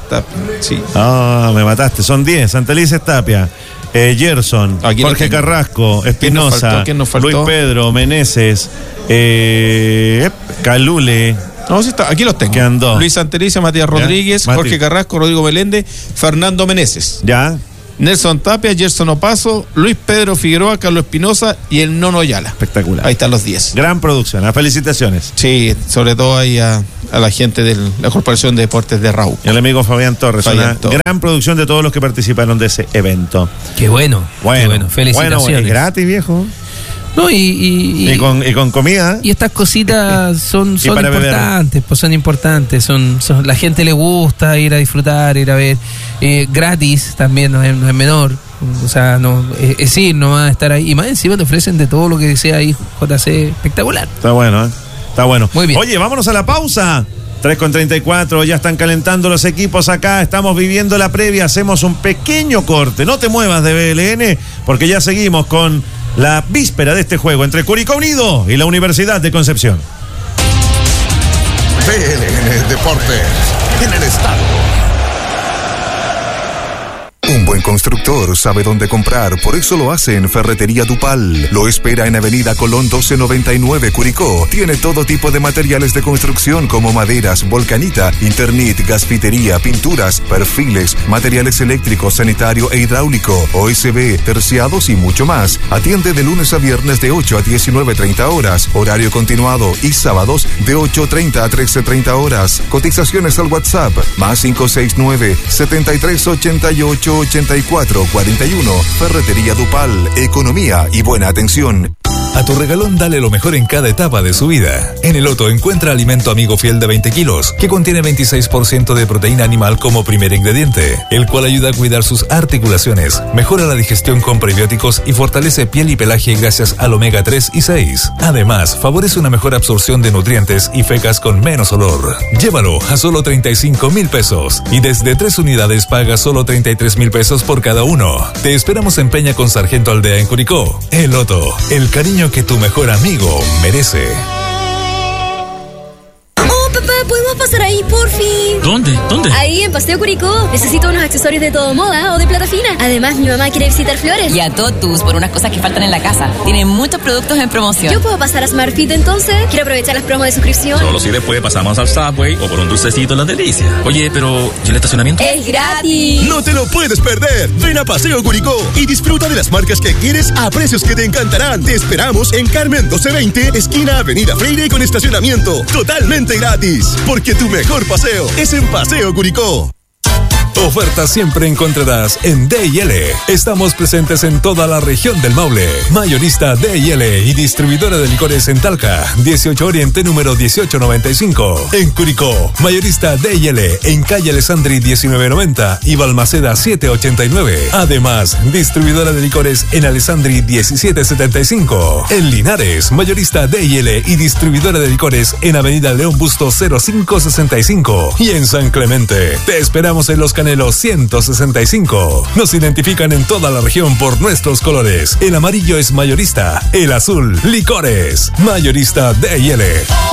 Tapia, sí. Ah, me mataste. Son diez. Santelices Tapia, eh, Gerson, Aquí Jorge Carrasco, ¿Quién nos Espinosa, faltó? ¿Quién nos faltó? Luis Pedro, Meneses, eh, Calule. No, sí está, aquí los tengo. ¿Qué andó? Luis Santelice, Matías Rodríguez, Mati. Jorge Carrasco, Rodrigo Meléndez, Fernando Meneses, Ya, Nelson Tapia, Gerson Opaso, Luis Pedro Figueroa, Carlos Espinosa y el Nono Ayala. espectacular. Ahí están los diez. Gran producción. Ah, felicitaciones. Sí, sobre todo ahí a, a la gente de la Corporación de Deportes de Raúl. Y el amigo Fabián Torres. Fabián una Torres. gran producción de todos los que participaron de ese evento. Qué bueno. Bueno, qué bueno. Felicitaciones. Bueno, es gratis, viejo. No, y, y, y, Y con, y con comida. y estas cositas son, Y son para beber. importantes, pues son importantes, son, son la gente le gusta ir a disfrutar, ir a ver, eh, gratis también, no es, no es menor, o sea, no es, es ir nomás, estar ahí, y más encima te ofrecen de todo lo que sea ahí, J C, espectacular. Está bueno, ¿eh? Está bueno. Muy bien. Oye, vámonos a la pausa. tres con treinta y cuatro, ya están calentando los equipos acá, estamos viviendo la previa, hacemos un pequeño corte. No te muevas de B L N, porque ya seguimos con la víspera de este juego entre Curicó Unido y la Universidad de Concepción. B L N Deportes en el estadio. Un buen constructor sabe dónde comprar, por eso lo hace en Ferretería Dupal. Lo espera en Avenida Colón doce noventa y nueve, Curicó. Tiene todo tipo de materiales de construcción como maderas, volcanita, Internet, gasfitería, pinturas, perfiles, materiales eléctricos, sanitario e hidráulico, O S B, terciados y mucho más. Atiende de lunes a viernes de ocho a diecinueve treinta horas, horario continuado, y sábados de ocho treinta a trece treinta horas. Cotizaciones al WhatsApp, más cinco seis nueve, setenta y tres ochenta y ocho ochenta y cuatro cuarenta y uno. Ferretería Dupal, economía y buena atención. A tu regalón dale lo mejor en cada etapa de su vida. En el Otto encuentra alimento amigo fiel de veinte kilos, que contiene veintiséis por ciento de proteína animal como primer ingrediente, el cual ayuda a cuidar sus articulaciones, mejora la digestión con prebióticos y fortalece piel y pelaje gracias al omega tres y seis. Además, favorece una mejor absorción de nutrientes y fecas con menos olor. Llévalo a solo treinta y cinco mil pesos y desde tres unidades paga solo treinta y tres mil pesos por cada uno. Te esperamos en Peña con Sargento Aldea en Curicó. El Otto, el cariño que tu mejor amigo merece. Oh, papá, ¿podemos pasar ahí, por fin? ¿Dónde? ¿Dónde? Ahí, en Paseo Curicó. Necesito unos accesorios de todo moda o de plata fina. Además, mi mamá quiere visitar Flores. Y a Totus por unas cosas que faltan en la casa. Tienen muchos productos en promoción. ¿Yo puedo pasar a Smart Fit entonces? Quiero aprovechar las promos de suscripción. Solo si después pasamos al Subway o por un dulcecito en las delicias. Oye, pero ¿y el estacionamiento? ¡Es gratis! No te lo puedes perder. Ven a Paseo Curicó y disfruta de las marcas que quieres a precios que te encantarán. Te esperamos en Carmen doce veinte, esquina Avenida Freire, con estacionamiento totalmente gratis. Porque tu mejor paseo es en Paseo Curicó. Ofertas siempre encontrarás en D y L. Estamos presentes en toda la región del Maule. Mayorista D y L y distribuidora de licores en Talca, dieciocho Oriente número dieciocho noventa y cinco. En Curicó, mayorista D y L en calle Alessandri diecinueve noventa y Balmaceda siete ochenta y nueve. Además, distribuidora de licores en Alessandri diecisiete setenta y cinco. En Linares, mayorista D y L y distribuidora de licores en Avenida León Busto cero cinco sesenta y cinco. Y en San Clemente, te esperamos en Los Canelos ciento sesenta y cinco. Nos identifican en toda la región por nuestros colores. El amarillo es mayorista, el azul, licores. Mayorista D y L.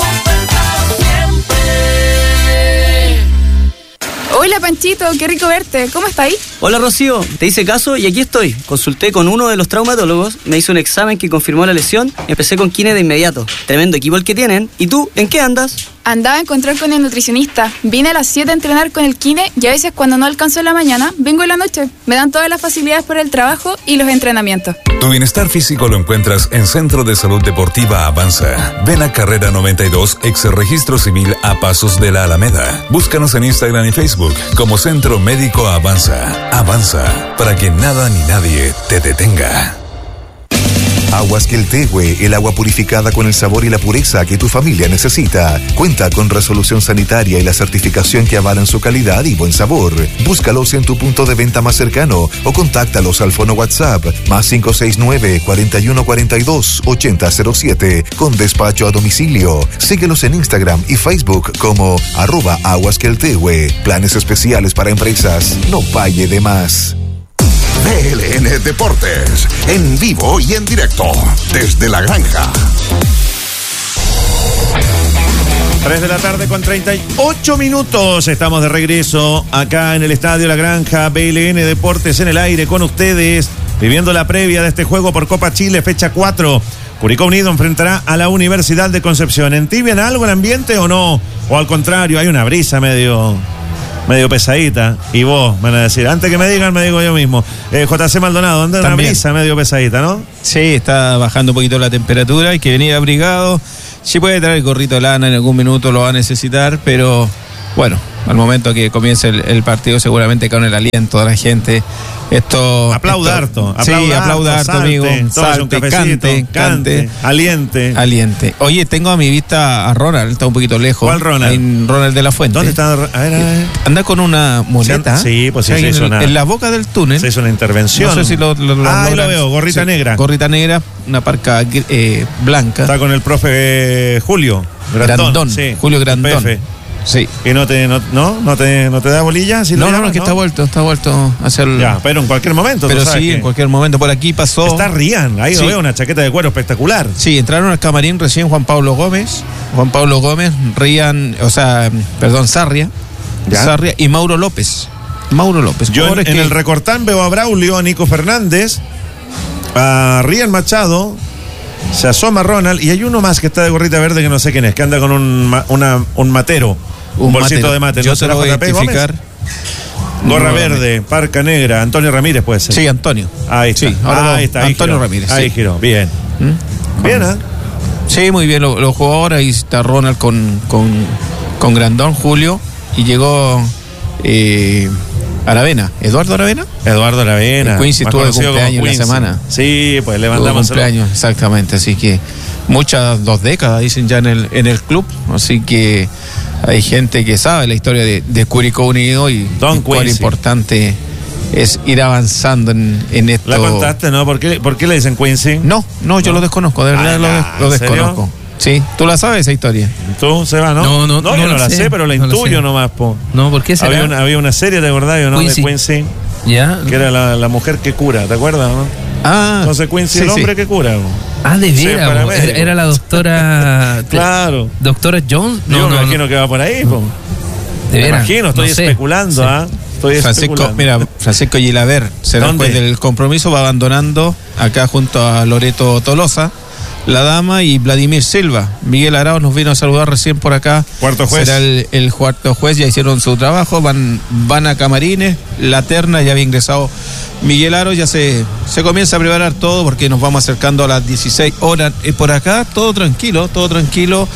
Hola Panchito, qué rico verte. ¿Cómo está ahí? Hola Rocío, te hice caso y aquí estoy. Consulté con uno de los traumatólogos, me hizo un examen que confirmó la lesión y empecé con kine de inmediato. Tremendo equipo el que tienen. ¿Y tú, en qué andas? Andaba a encontrar con el nutricionista. Vine a las siete a entrenar con el kine y a veces cuando no alcanzo en la mañana, vengo en la noche. Me dan todas las facilidades por el trabajo y los entrenamientos. Tu bienestar físico lo encuentras en Centro de Salud Deportiva Avanza. Ven a Carrera noventa y dos, ex Registro Civil a Pasos de la Alameda. Búscanos en Instagram y Facebook como Centro Médico Avanza. Avanza, para que nada ni nadie te detenga. Aguas Queltehue, el agua purificada con el sabor y la pureza que tu familia necesita. Cuenta con resolución sanitaria y la certificación que avalan su calidad y buen sabor. Búscalos en tu punto de venta más cercano o contáctalos al fono WhatsApp más cinco seis nueve, cuarenta y uno cuarenta y dos, ochenta cero siete con despacho a domicilio. Síguelos en Instagram y Facebook como arroba Aguas Queltehue. Planes especiales para empresas. No pague de más. B L N Deportes, en vivo y en directo, desde la granja. tres de la tarde con treinta y ocho minutos. Estamos de regreso acá en el Estadio La Granja. B L N Deportes en el aire con ustedes, viviendo la previa de este juego por Copa Chile, fecha cuatro. Curicó Unido enfrentará a la Universidad de Concepción. ¿Entibian algo el ambiente o no? O al contrario, hay una brisa medio... medio pesadita, y vos van a decir, antes que me digan, me digo yo mismo. eh, J C Maldonado, anda una brisa medio pesadita, ¿no? Sí, está bajando un poquito la temperatura, hay que venir abrigado. Sí puede traer el gorrito de lana, en algún minuto lo va a necesitar, pero bueno, al momento que comience el, el partido seguramente con el aliento de la gente. Esto aplauda esto, harto, sí, aplauda harto, amigo. Salte, cante, cante, aliente. Aliente. Oye, tengo a mi vista a Ronald, está un poquito lejos. ¿Cuál Ronald? En Ronald de la Fuente. ¿Dónde está? A ver, a ver. Anda con una muleta. Sí, pues sí, o sea, se hizo en, una, en la boca del túnel. Se hizo una intervención. No sé si lo, lo, lo ah, ahí lo veo, gorrita sí, negra. Gorrita negra, una parca eh, blanca. Está con el profe Julio Grandón. Grandón, sí, Julio Grandón. P F. Sí. ¿Y no te, no, no, no te, no te da bolilla? ¿Sí no, no, no, no, que está vuelto, está vuelto a hacer. Ya, pero en cualquier momento. Pero sí, que... en cualquier momento. Por aquí pasó. Está Rian, ahí sí. Lo veo, una chaqueta de cuero espectacular. Sí, entraron al camarín recién Juan Pablo Gómez, Juan Pablo Gómez, Rian, o sea, perdón, Sarria, ¿ya? Sarria y Mauro López. Mauro López. Yo en, que... en el recortán veo a Braulio, a Nico Fernández, a Rian Machado. Se asoma Ronald y hay uno más que está de gorrita verde que no sé quién es, que anda con un, una, un matero. Un, un bolsito matero. de mate. Yo ¿No te lo voy a identificar. Gorra no, verde, parca negra, Antonio Ramírez puede ser. Sí, Antonio. Ahí está. Sí, ahora ahí está ahí Antonio giró. Ramírez. Ahí sí. giró, bien. ¿Mm? Bien, ¿eh? Sí, muy bien, lo, lo jugó ahora y está Ronald con, con, con Grandón, Julio, y llegó eh, Aravena. ¿Eduardo Aravena? Eduardo Aravena. El Quincy estuvo de cumpleaños en la semana. Sí, pues le mandamos cumpleaños, exactamente, así que muchas, dos décadas dicen ya en el, en el club, así que hay gente que sabe la historia de, de Curicó Unido y, y cuál importante es ir avanzando en, en esto. ¿La contaste, no? ¿Por qué, ¿Por qué le dicen Quincy? No, no, yo no. lo desconozco, de verdad ah, lo, lo desconozco. Sí, ¿tú la sabes esa historia? ¿Tú, Seba, no? No, no, no, no yo no la sé, sé, pero la no intuyo nomás, po. No, ¿por qué será? Había una, había una serie, ¿te acordás, no? Quincy. De Quincy. Ya. Que era la, la mujer que cura, ¿te acuerdas, no? Ah. Entonces Quincy, sí, el hombre sí. que cura. Ah, de veras. Sí, era, era la doctora. Claro. ¿Doctora Jones? No, Yo me no, imagino no. que va por ahí, po. De me veras. imagino, estoy no sé. especulando, ¿ah? Sí. Estoy Francisco, especulando. mira, Francisco Gilaver será después del compromiso, va abandonando acá junto a Loreto Tolosa, la dama, y Vladimir Silva. Miguel Arauz nos vino a saludar recién por acá. Cuarto juez. Será el, el cuarto juez, ya hicieron su trabajo, van, van a camarines, la terna, ya había ingresado Miguel Arauz, ya se, se comienza a preparar todo porque nos vamos acercando a las dieciséis horas. Eh, por acá todo tranquilo, todo tranquilo,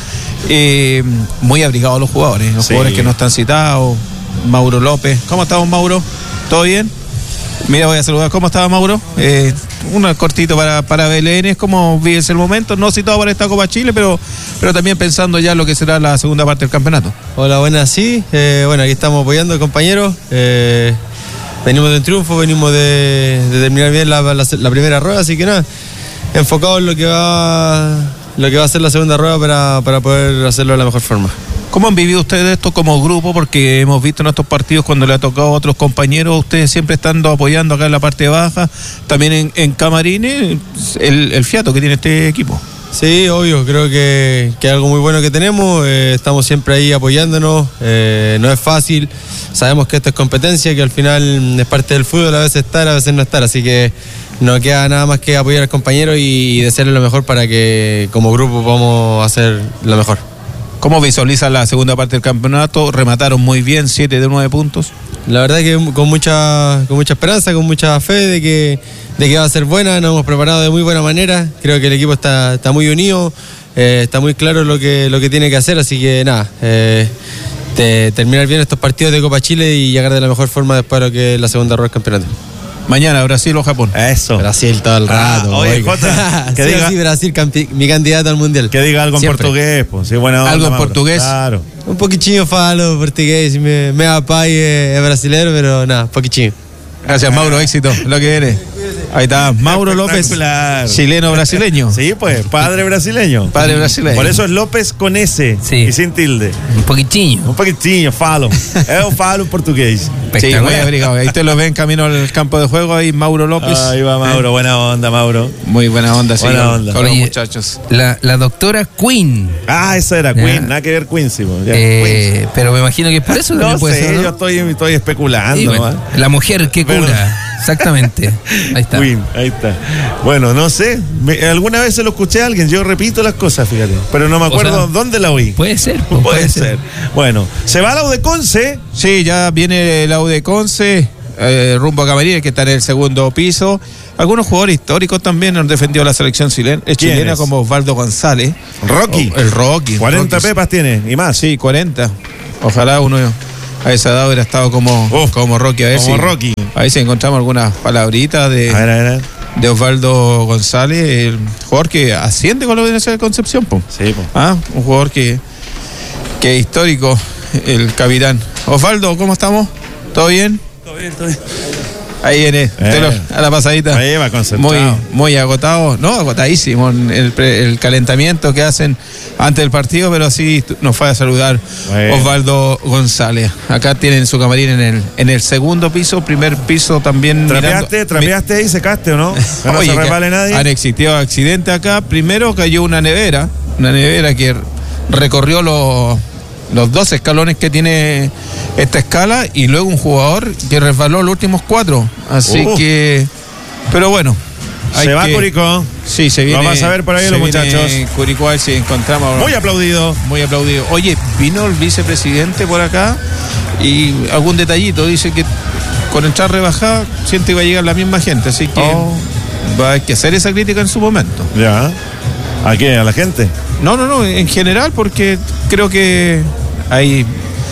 eh, muy abrigados los jugadores, los sí. jugadores que no están citados. Mauro López, ¿cómo estamos, Mauro? ¿Todo bien? Mira, voy a saludar. ¿Cómo estaba, Mauro? Eh, un cortito para, para B L N. ¿Cómo vives el momento? No citado para esta Copa Chile, pero, pero también pensando ya en lo que será la segunda parte del campeonato. Hola, buenas, sí. Eh, bueno, aquí estamos apoyando, compañeros. Eh, venimos de un triunfo, venimos de, de terminar bien la, la, la primera rueda, así que nada, enfocados en lo que va, lo que va a ser la segunda rueda para, para poder hacerlo de la mejor forma. ¿Cómo han vivido ustedes esto como grupo? Porque hemos visto en estos partidos cuando le ha tocado a otros compañeros, ustedes siempre estando apoyando acá en la parte baja, también en, en camarines, el, el fiato que tiene este equipo. Sí, obvio, creo que, que es algo muy bueno que tenemos, eh, estamos siempre ahí apoyándonos, eh, no es fácil, sabemos que esto es competencia, que al final es parte del fútbol, a veces estar, a veces no estar, así que no queda nada más que apoyar al compañero y desearle lo mejor para que como grupo podamos hacer lo mejor. ¿Cómo visualiza la segunda parte del campeonato? Remataron muy bien, siete de nueve puntos. La verdad que con mucha, con mucha esperanza, con mucha fe de que, de que va a ser buena, nos hemos preparado de muy buena manera, creo que el equipo está, está muy unido, eh, está muy claro lo que, lo que tiene que hacer, así que nada, eh, de terminar bien estos partidos de Copa Chile y llegar de la mejor forma después de lo que es la segunda rueda del campeonato. Mañana, Brasil o Japón. Eso. Brasil todo el rato. Ah, oye, Jota, que sí, diga, sí, Brasil, campi- mi candidato al mundial. Que diga algo Siempre. en portugués, pues. Sí, buena onda, algo en Mauro. portugués. Claro. Un poquitinho falo portugués, me, me apai es, es brasileiro, pero nada, poquitinho. Gracias, Mauro, éxito, lo que eres. Ahí está Mauro López, chileno brasileño. Sí, pues, padre brasileño. Padre brasileño. Por eso es López con S Sí. y sin tilde. Un poquitinho. Un poquitinho, falo. Eu falo portugués. Sí, muy abrigado. Ahí te lo ven camino al campo de juego, ahí Mauro López. Ahí va Mauro, buena onda, Mauro. Muy buena onda, sí. Buena con, onda. con los Oye, muchachos. La, la doctora Queen. Ah, esa era Ya. Queen, nada que ver Quincy. po, ya. Eh, pero me imagino que es por eso No también puede sé, ser, ¿no? yo estoy, estoy especulando. Sí, bueno, ¿va? la mujer que Pero- cura. Exactamente. Ahí está. Queen, ahí está. Bueno, no sé, me- alguna vez se lo escuché a alguien, yo repito las cosas, fíjate, pero no me acuerdo sea, dónde la oí. Puede ser. pues, Puede ser. Bueno, se va la U de Conce. Sí, ya viene la U de Conce, eh, rumbo a Camarines, que está en el segundo piso. Algunos jugadores históricos también han defendido la selección chilena, eh, ¿Quién chilena es? como Osvaldo González. Rocky. O- el Rocky. cuarenta Rocky. pepas tiene y más. Sí, cuarenta. Ojalá uno a esa edad hubiera estado como, Uf, como Rocky. A ver como si, Rocky. A ver si encontramos algunas palabritas de, A ver, a ver, a ver. de Osvaldo González, el jugador que asciende con la Universidad de Concepción. Po. Sí, po. Ah, un jugador que, que es histórico, el capitán. Osvaldo, ¿cómo estamos? ¿Todo bien? Todo bien, todo bien. Ahí viene, Eh. te lo- a la pasadita. Ahí va concentrado. Muy, muy agotado, no, agotadísimo en el, pre- el calentamiento que hacen antes del partido, pero sí t- nos fue a saludar Bueno. Osvaldo González. Acá tienen su camarín en el, en el segundo piso, primer piso también. ¿Trapeaste, mirando- trapeaste y secaste o no? Que no Oye, se que resbale nadie. Han existido accidentes acá. Primero cayó una nevera, una nevera que recorrió los, los dos escalones que tiene esta escala y luego un jugador que resbaló los últimos cuatro. Así Uh. que, pero bueno. hay Se va que- Curicó. Sí, se viene. Lo vas a ver por ahí se los viene muchachos. Curicó, a ver si encontramos. Muy aplaudido. Muy aplaudido. Oye, vino el vicepresidente por acá y algún detallito. Dice que con entrar rebajada siente que va a llegar la misma gente. Así que Oh. va a haber que hacer esa crítica en su momento. Ya. ¿A qué? ¿A la gente? No, no, no, en general, porque creo que hay.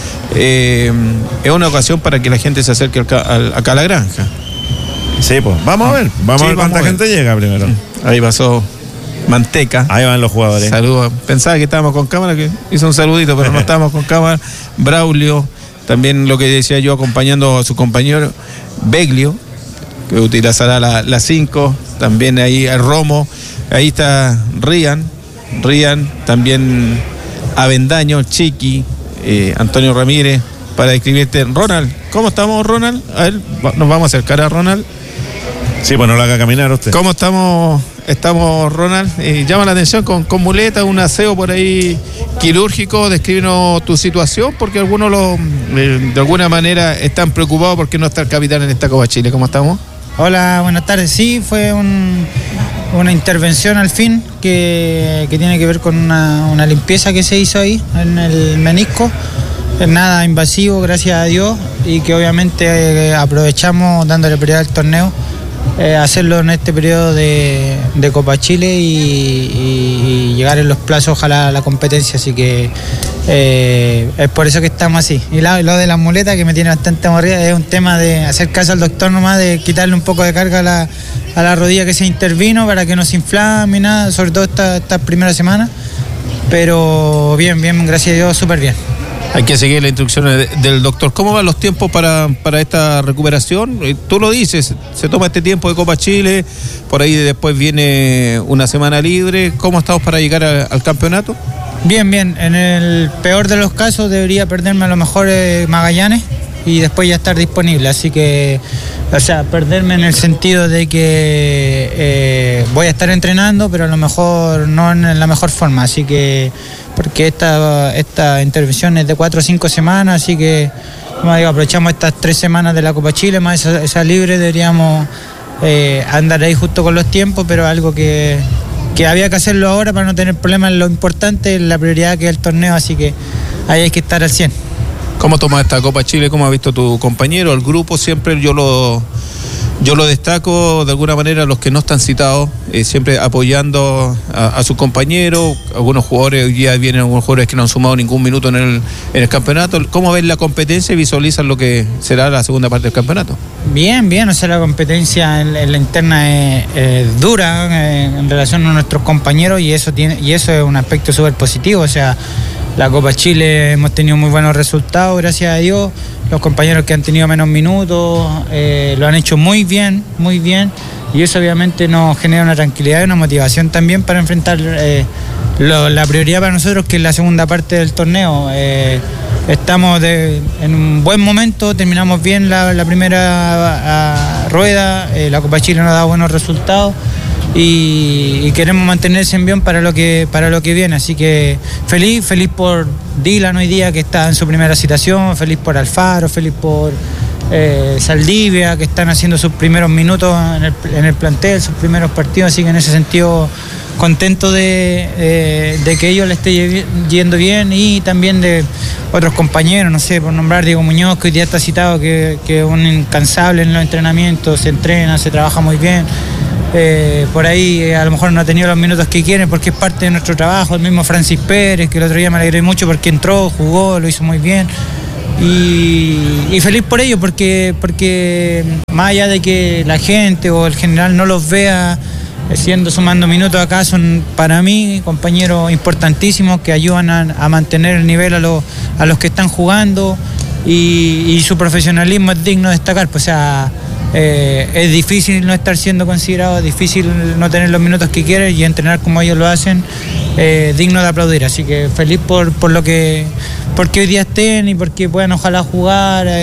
eh, es una ocasión para que la gente se acerque acá, al- acá a la granja. Sí, pues. Vamos a ver. Vamos Sí, a ver vamos cuánta a ver. gente llega primero. Ahí pasó Manteca. Ahí van los jugadores. Saludos. Pensaba que estábamos con cámara, que hizo un saludito, pero no estábamos con cámara. Braulio, también lo que decía yo, acompañando a su compañero Beglio, que utilizará la cinco. También ahí el Romo. Ahí está Rian. Rian, también Avendaño, Chiqui, eh, Antonio Ramírez, para escribirte. Ronald, ¿cómo estamos, Ronald? A ver, va- nos vamos a acercar a Ronald. Sí, pues no lo haga caminar usted. ¿Cómo estamos, estamos Ronald? Eh, llama la atención con, con muleta, un aseo por ahí quirúrgico. Descríbenos tu situación, porque algunos lo, eh, de alguna manera están preocupados porque no está el capitán en esta Copa Chile. ¿Cómo estamos? Hola, buenas tardes. Sí, fue un- una intervención al fin que, que tiene que ver con una, una limpieza que se hizo ahí en el menisco. Es nada invasivo, gracias a Dios, y que obviamente eh, aprovechamos dándole prioridad al torneo, eh, hacerlo en este periodo de, de Copa Chile y, y- y llegar en los plazos ojalá a la competencia, así que eh, es por eso que estamos así. Y la- lo de las muletas, que me tiene bastante aburrida, es un tema de hacer caso al doctor nomás, de quitarle un poco de carga a la, a la rodilla que se intervino para que no se inflame y nada, sobre todo esta, esta primera semana, pero bien, bien, gracias a Dios, súper bien. Hay que seguir las instrucciones de- del doctor. ¿Cómo van los tiempos para, para esta recuperación? Eh, Tú lo dices, se toma este tiempo de Copa Chile, por ahí después viene una semana libre. ¿Cómo estamos para llegar a- al campeonato? Bien, bien. En el peor de los casos debería perderme a lo mejor eh, Magallanes y después ya estar disponible. Así que, o sea, perderme en el sentido de que eh, voy a estar entrenando, pero a lo mejor no en la mejor forma. Así que, porque esta, esta intervención es de cuatro o cinco semanas, así que, como digo, aprovechamos estas tres semanas de la Copa Chile, más esa, esa libre, deberíamos eh, andar ahí justo con los tiempos, pero algo que que había que hacerlo ahora para no tener problemas. Lo importante es la prioridad que es el torneo, así que ahí hay que estar al cien. ¿Cómo tomas esta Copa Chile? ¿Cómo ha visto tu compañero? El grupo siempre yo lo yo lo destaco de alguna manera, los que no están citados, eh, siempre apoyando a, a sus compañeros. Algunos jugadores, hoy día vienen algunos jugadores que no han sumado ningún minuto en el, en el campeonato. ¿Cómo ven la competencia y visualizan lo que será la segunda parte del campeonato? Bien, bien, o sea, la competencia en, en la interna es, es dura eh, en relación a nuestros compañeros, y eso tiene y eso es un aspecto súper positivo. O sea, la Copa Chile hemos tenido muy buenos resultados, gracias a Dios. Los compañeros que han tenido menos minutos eh, lo han hecho muy bien, muy bien. y eso obviamente nos genera una tranquilidad y una motivación también para enfrentar eh, lo, la prioridad para nosotros, que es la segunda parte del torneo. Eh, estamos de, en un buen momento, terminamos bien la, la primera a, a rueda, eh, la Copa Chile nos ha dado buenos resultados y, y queremos mantenerse en bien para lo que para lo que viene, así que feliz, feliz por Dylan hoy día, que está en su primera citación, feliz por Alfaro, feliz por eh, Saldivia, que están haciendo sus primeros minutos en el, en el plantel, sus primeros partidos, así que en ese sentido contento de, eh, de que ellos le esté yendo bien, y también de otros compañeros, no sé, por nombrar Diego Muñoz, que hoy día está citado, que es un incansable en los entrenamientos, se entrena, se trabaja muy bien. Eh, por ahí eh, a lo mejor no ha tenido los minutos que quieren porque es parte de nuestro trabajo. El mismo Francis Pérez, que el otro día me alegré mucho porque entró, jugó, lo hizo muy bien, y, y feliz por ello, porque, porque más allá de que la gente o el general no los vea siendo, sumando minutos acá, son para mí compañeros importantísimos que ayudan a, a mantener el nivel a, los, a los que están jugando, y, y su profesionalismo es digno de destacar. Pues, o sea, Eh, es difícil no estar siendo considerado, es difícil no tener los minutos que quieres, y entrenar como ellos lo hacen, eh, digno de aplaudir. Así que feliz por, por lo que porque hoy día estén y porque puedan ojalá jugar, eh,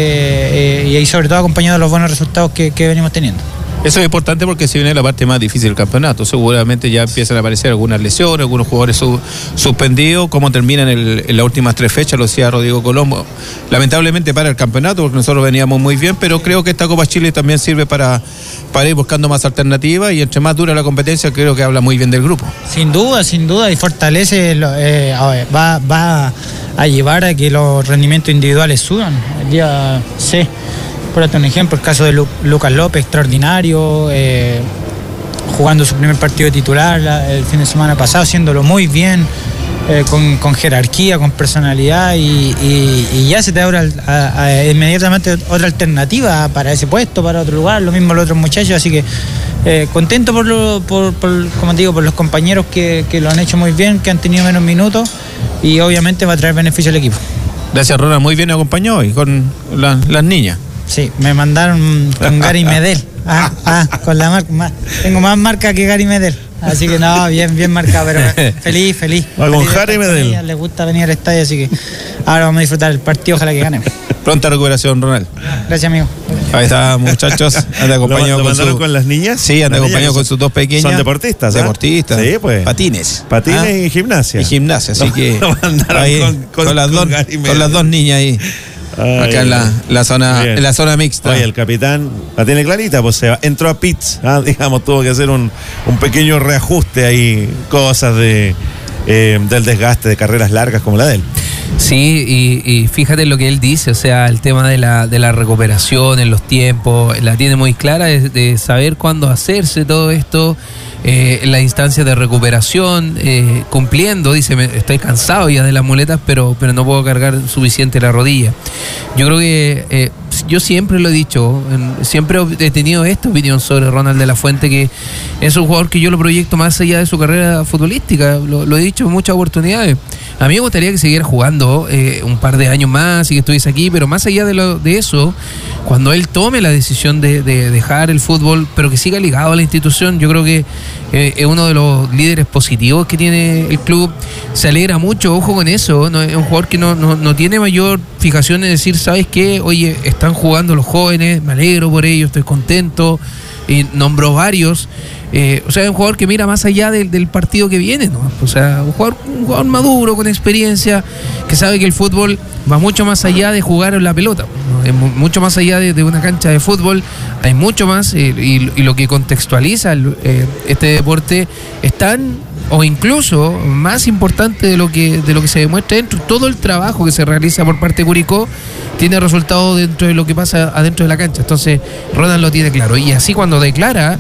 eh, eh, y sobre todo acompañado de los buenos resultados que, que venimos teniendo. Eso es importante porque se viene la parte más difícil del campeonato. Seguramente ya empiezan a aparecer algunas lesiones, algunos jugadores su, suspendidos. ¿Cómo terminan el, en las últimas tres fechas? Lo decía Rodrigo Colombo. Lamentablemente para el campeonato, porque nosotros veníamos muy bien, pero creo que esta Copa Chile también sirve para, para ir buscando más alternativas, y entre más dura la competencia, creo que habla muy bien del grupo. Sin duda, sin duda, y fortalece, eh, va, va a llevar a que los rendimientos individuales suban. El día C. Por un ejemplo, el caso de Lu- Lucas López, extraordinario, eh, jugando su primer partido de titular la, el fin de semana pasado, haciéndolo muy bien, eh, con, con jerarquía, con personalidad, y, y, y ya se te abre al, a, a, inmediatamente otra alternativa para ese puesto, para otro lugar, lo mismo los otros muchachos, así que eh, contento por, lo, por, por, como te digo, por los compañeros que, que lo han hecho muy bien, que han tenido menos minutos, y obviamente va a traer beneficio al equipo. Gracias, Ronald, muy bien acompañado y con la, las niñas. Sí, me mandaron con Gary Medel. Ah, ah, con la marca. Más, tengo más marca que Gary Medel. Así que no, bien, bien marcado, pero feliz, feliz. Va con Gary Medel. Les gusta venir al estadio, así que ahora vamos a disfrutar el partido, ojalá que ganen. Pronta recuperación, Ronald. Gracias, amigo. Ahí está, muchachos. Anda acompañado ¿Lo, lo con, su, con las niñas. Sí, anda acompañado con sus dos pequeñas. Son deportistas, ¿eh? Deportistas. Sí, pues. Patines. Patines ¿Ah? y gimnasia. Y gimnasia, así lo, que. Lo ahí, con, con, con, las con, dos, con las dos niñas ahí. Ay, acá en la, la zona bien. En la zona mixta. Oye, el capitán la tiene clarita, pues se va, entró a pits, ¿ah? digamos, tuvo que hacer un, un pequeño reajuste ahí, cosas de eh, del desgaste de carreras largas como la de él. Sí, y, y fíjate lo que él dice, o sea, el tema de la, de la recuperación en los tiempos, la tiene muy clara de, de saber cuándo hacerse todo esto. Eh, en la instancia de recuperación, eh, cumpliendo, dice, me, estoy cansado ya de las muletas, pero, pero no puedo cargar suficiente la rodilla. Yo creo que, eh, yo siempre lo he dicho, en, siempre he tenido esta opinión sobre Ronald de la Fuente, que es un jugador que yo lo proyecto más allá de su carrera futbolística, lo, lo he dicho en muchas oportunidades. A mí me gustaría que siguiera jugando eh, un par de años más y que estuviese aquí, pero más allá de, lo, de eso, cuando él tome la decisión de, de dejar el fútbol, pero que siga ligado a la institución, yo creo que eh, es uno de los líderes positivos que tiene el club. Se alegra mucho, ojo con eso, ¿no? Es un jugador que no, no, no tiene mayor fijación en decir, ¿sabes qué? Oye, están jugando los jóvenes, me alegro por ellos, estoy contento, y nombró varios. Eh, o sea, es un jugador que mira más allá del, del partido que viene, ¿no? O sea, un jugador, un jugador maduro, con experiencia, que sabe que el fútbol va mucho más allá de jugar en la pelota, ¿no? Es mucho más allá de, de una cancha de fútbol, hay mucho más, eh, y, y lo que contextualiza el, eh, este deporte es tan, o incluso más importante de lo que de lo que se demuestra dentro. Todo el trabajo que se realiza por parte de Curicó tiene resultado dentro de lo que pasa adentro de la cancha. Entonces Ronald lo tiene claro, y así cuando declara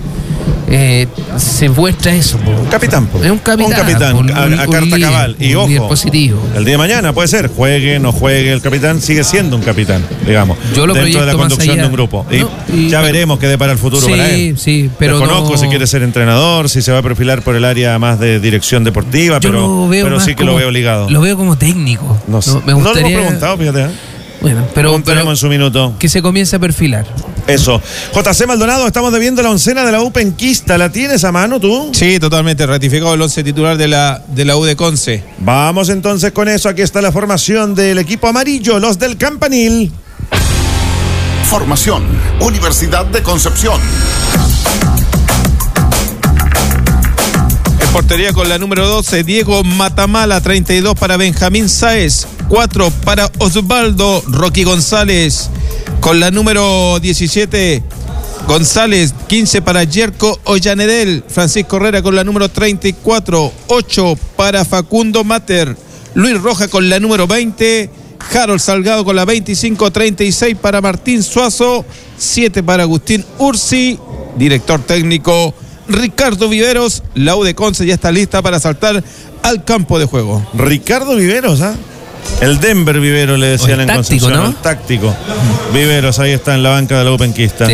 eh, se muestra eso. Un capitán, po. Es un capitán. Un capitán, po, a, a un, carta un líder, cabal. Y ojo, positivo. El día de mañana puede ser, juegue, no juegue, el capitán sigue siendo un capitán, digamos. Yo lo dentro de la conducción de un grupo. Y, no, y ya pero, veremos qué depara el futuro sí, para él. Sí, pero conozco no, si quiere ser entrenador, si se va a perfilar por el área más de dirección deportiva, pero, pero sí que como, lo veo ligado. Lo veo como técnico. No, no, me gustaría, no lo hemos preguntado, fíjate. ¿eh? Bueno, pero, pero en su minuto. Que se comience a perfilar. Eso. J C Maldonado, estamos debiendo la oncena de la U penquista. ¿La tienes a mano tú? Sí, totalmente. Ratificado el once titular de la, de la U de Conce. Vamos entonces con eso. Aquí está la formación del equipo amarillo, los del Campanil. Formación, Universidad de Concepción. En portería con la número doce, Diego Matamala. Treinta y dos para Benjamín Sáez. cuatro para Osvaldo Rocky González. Con la número diecisiete, González. quince para Yerko Ollanedel. Francisco Herrera con la número treinta y cuatro. ocho para Facundo Mater. Luis Roja con la número veinte. Harold Salgado con la veinticinco. treinta y seis para Martín Suazo. siete para Agustín Ursi. Director técnico Ricardo Viveros. La U de Conce ya está lista para saltar al campo de juego. Ricardo Viveros, ¿ah? ¿eh? El Denver Vivero le decían en táctico, Concepción, ¿no? El táctico. Viveros, ahí está en la banca de la U penquista.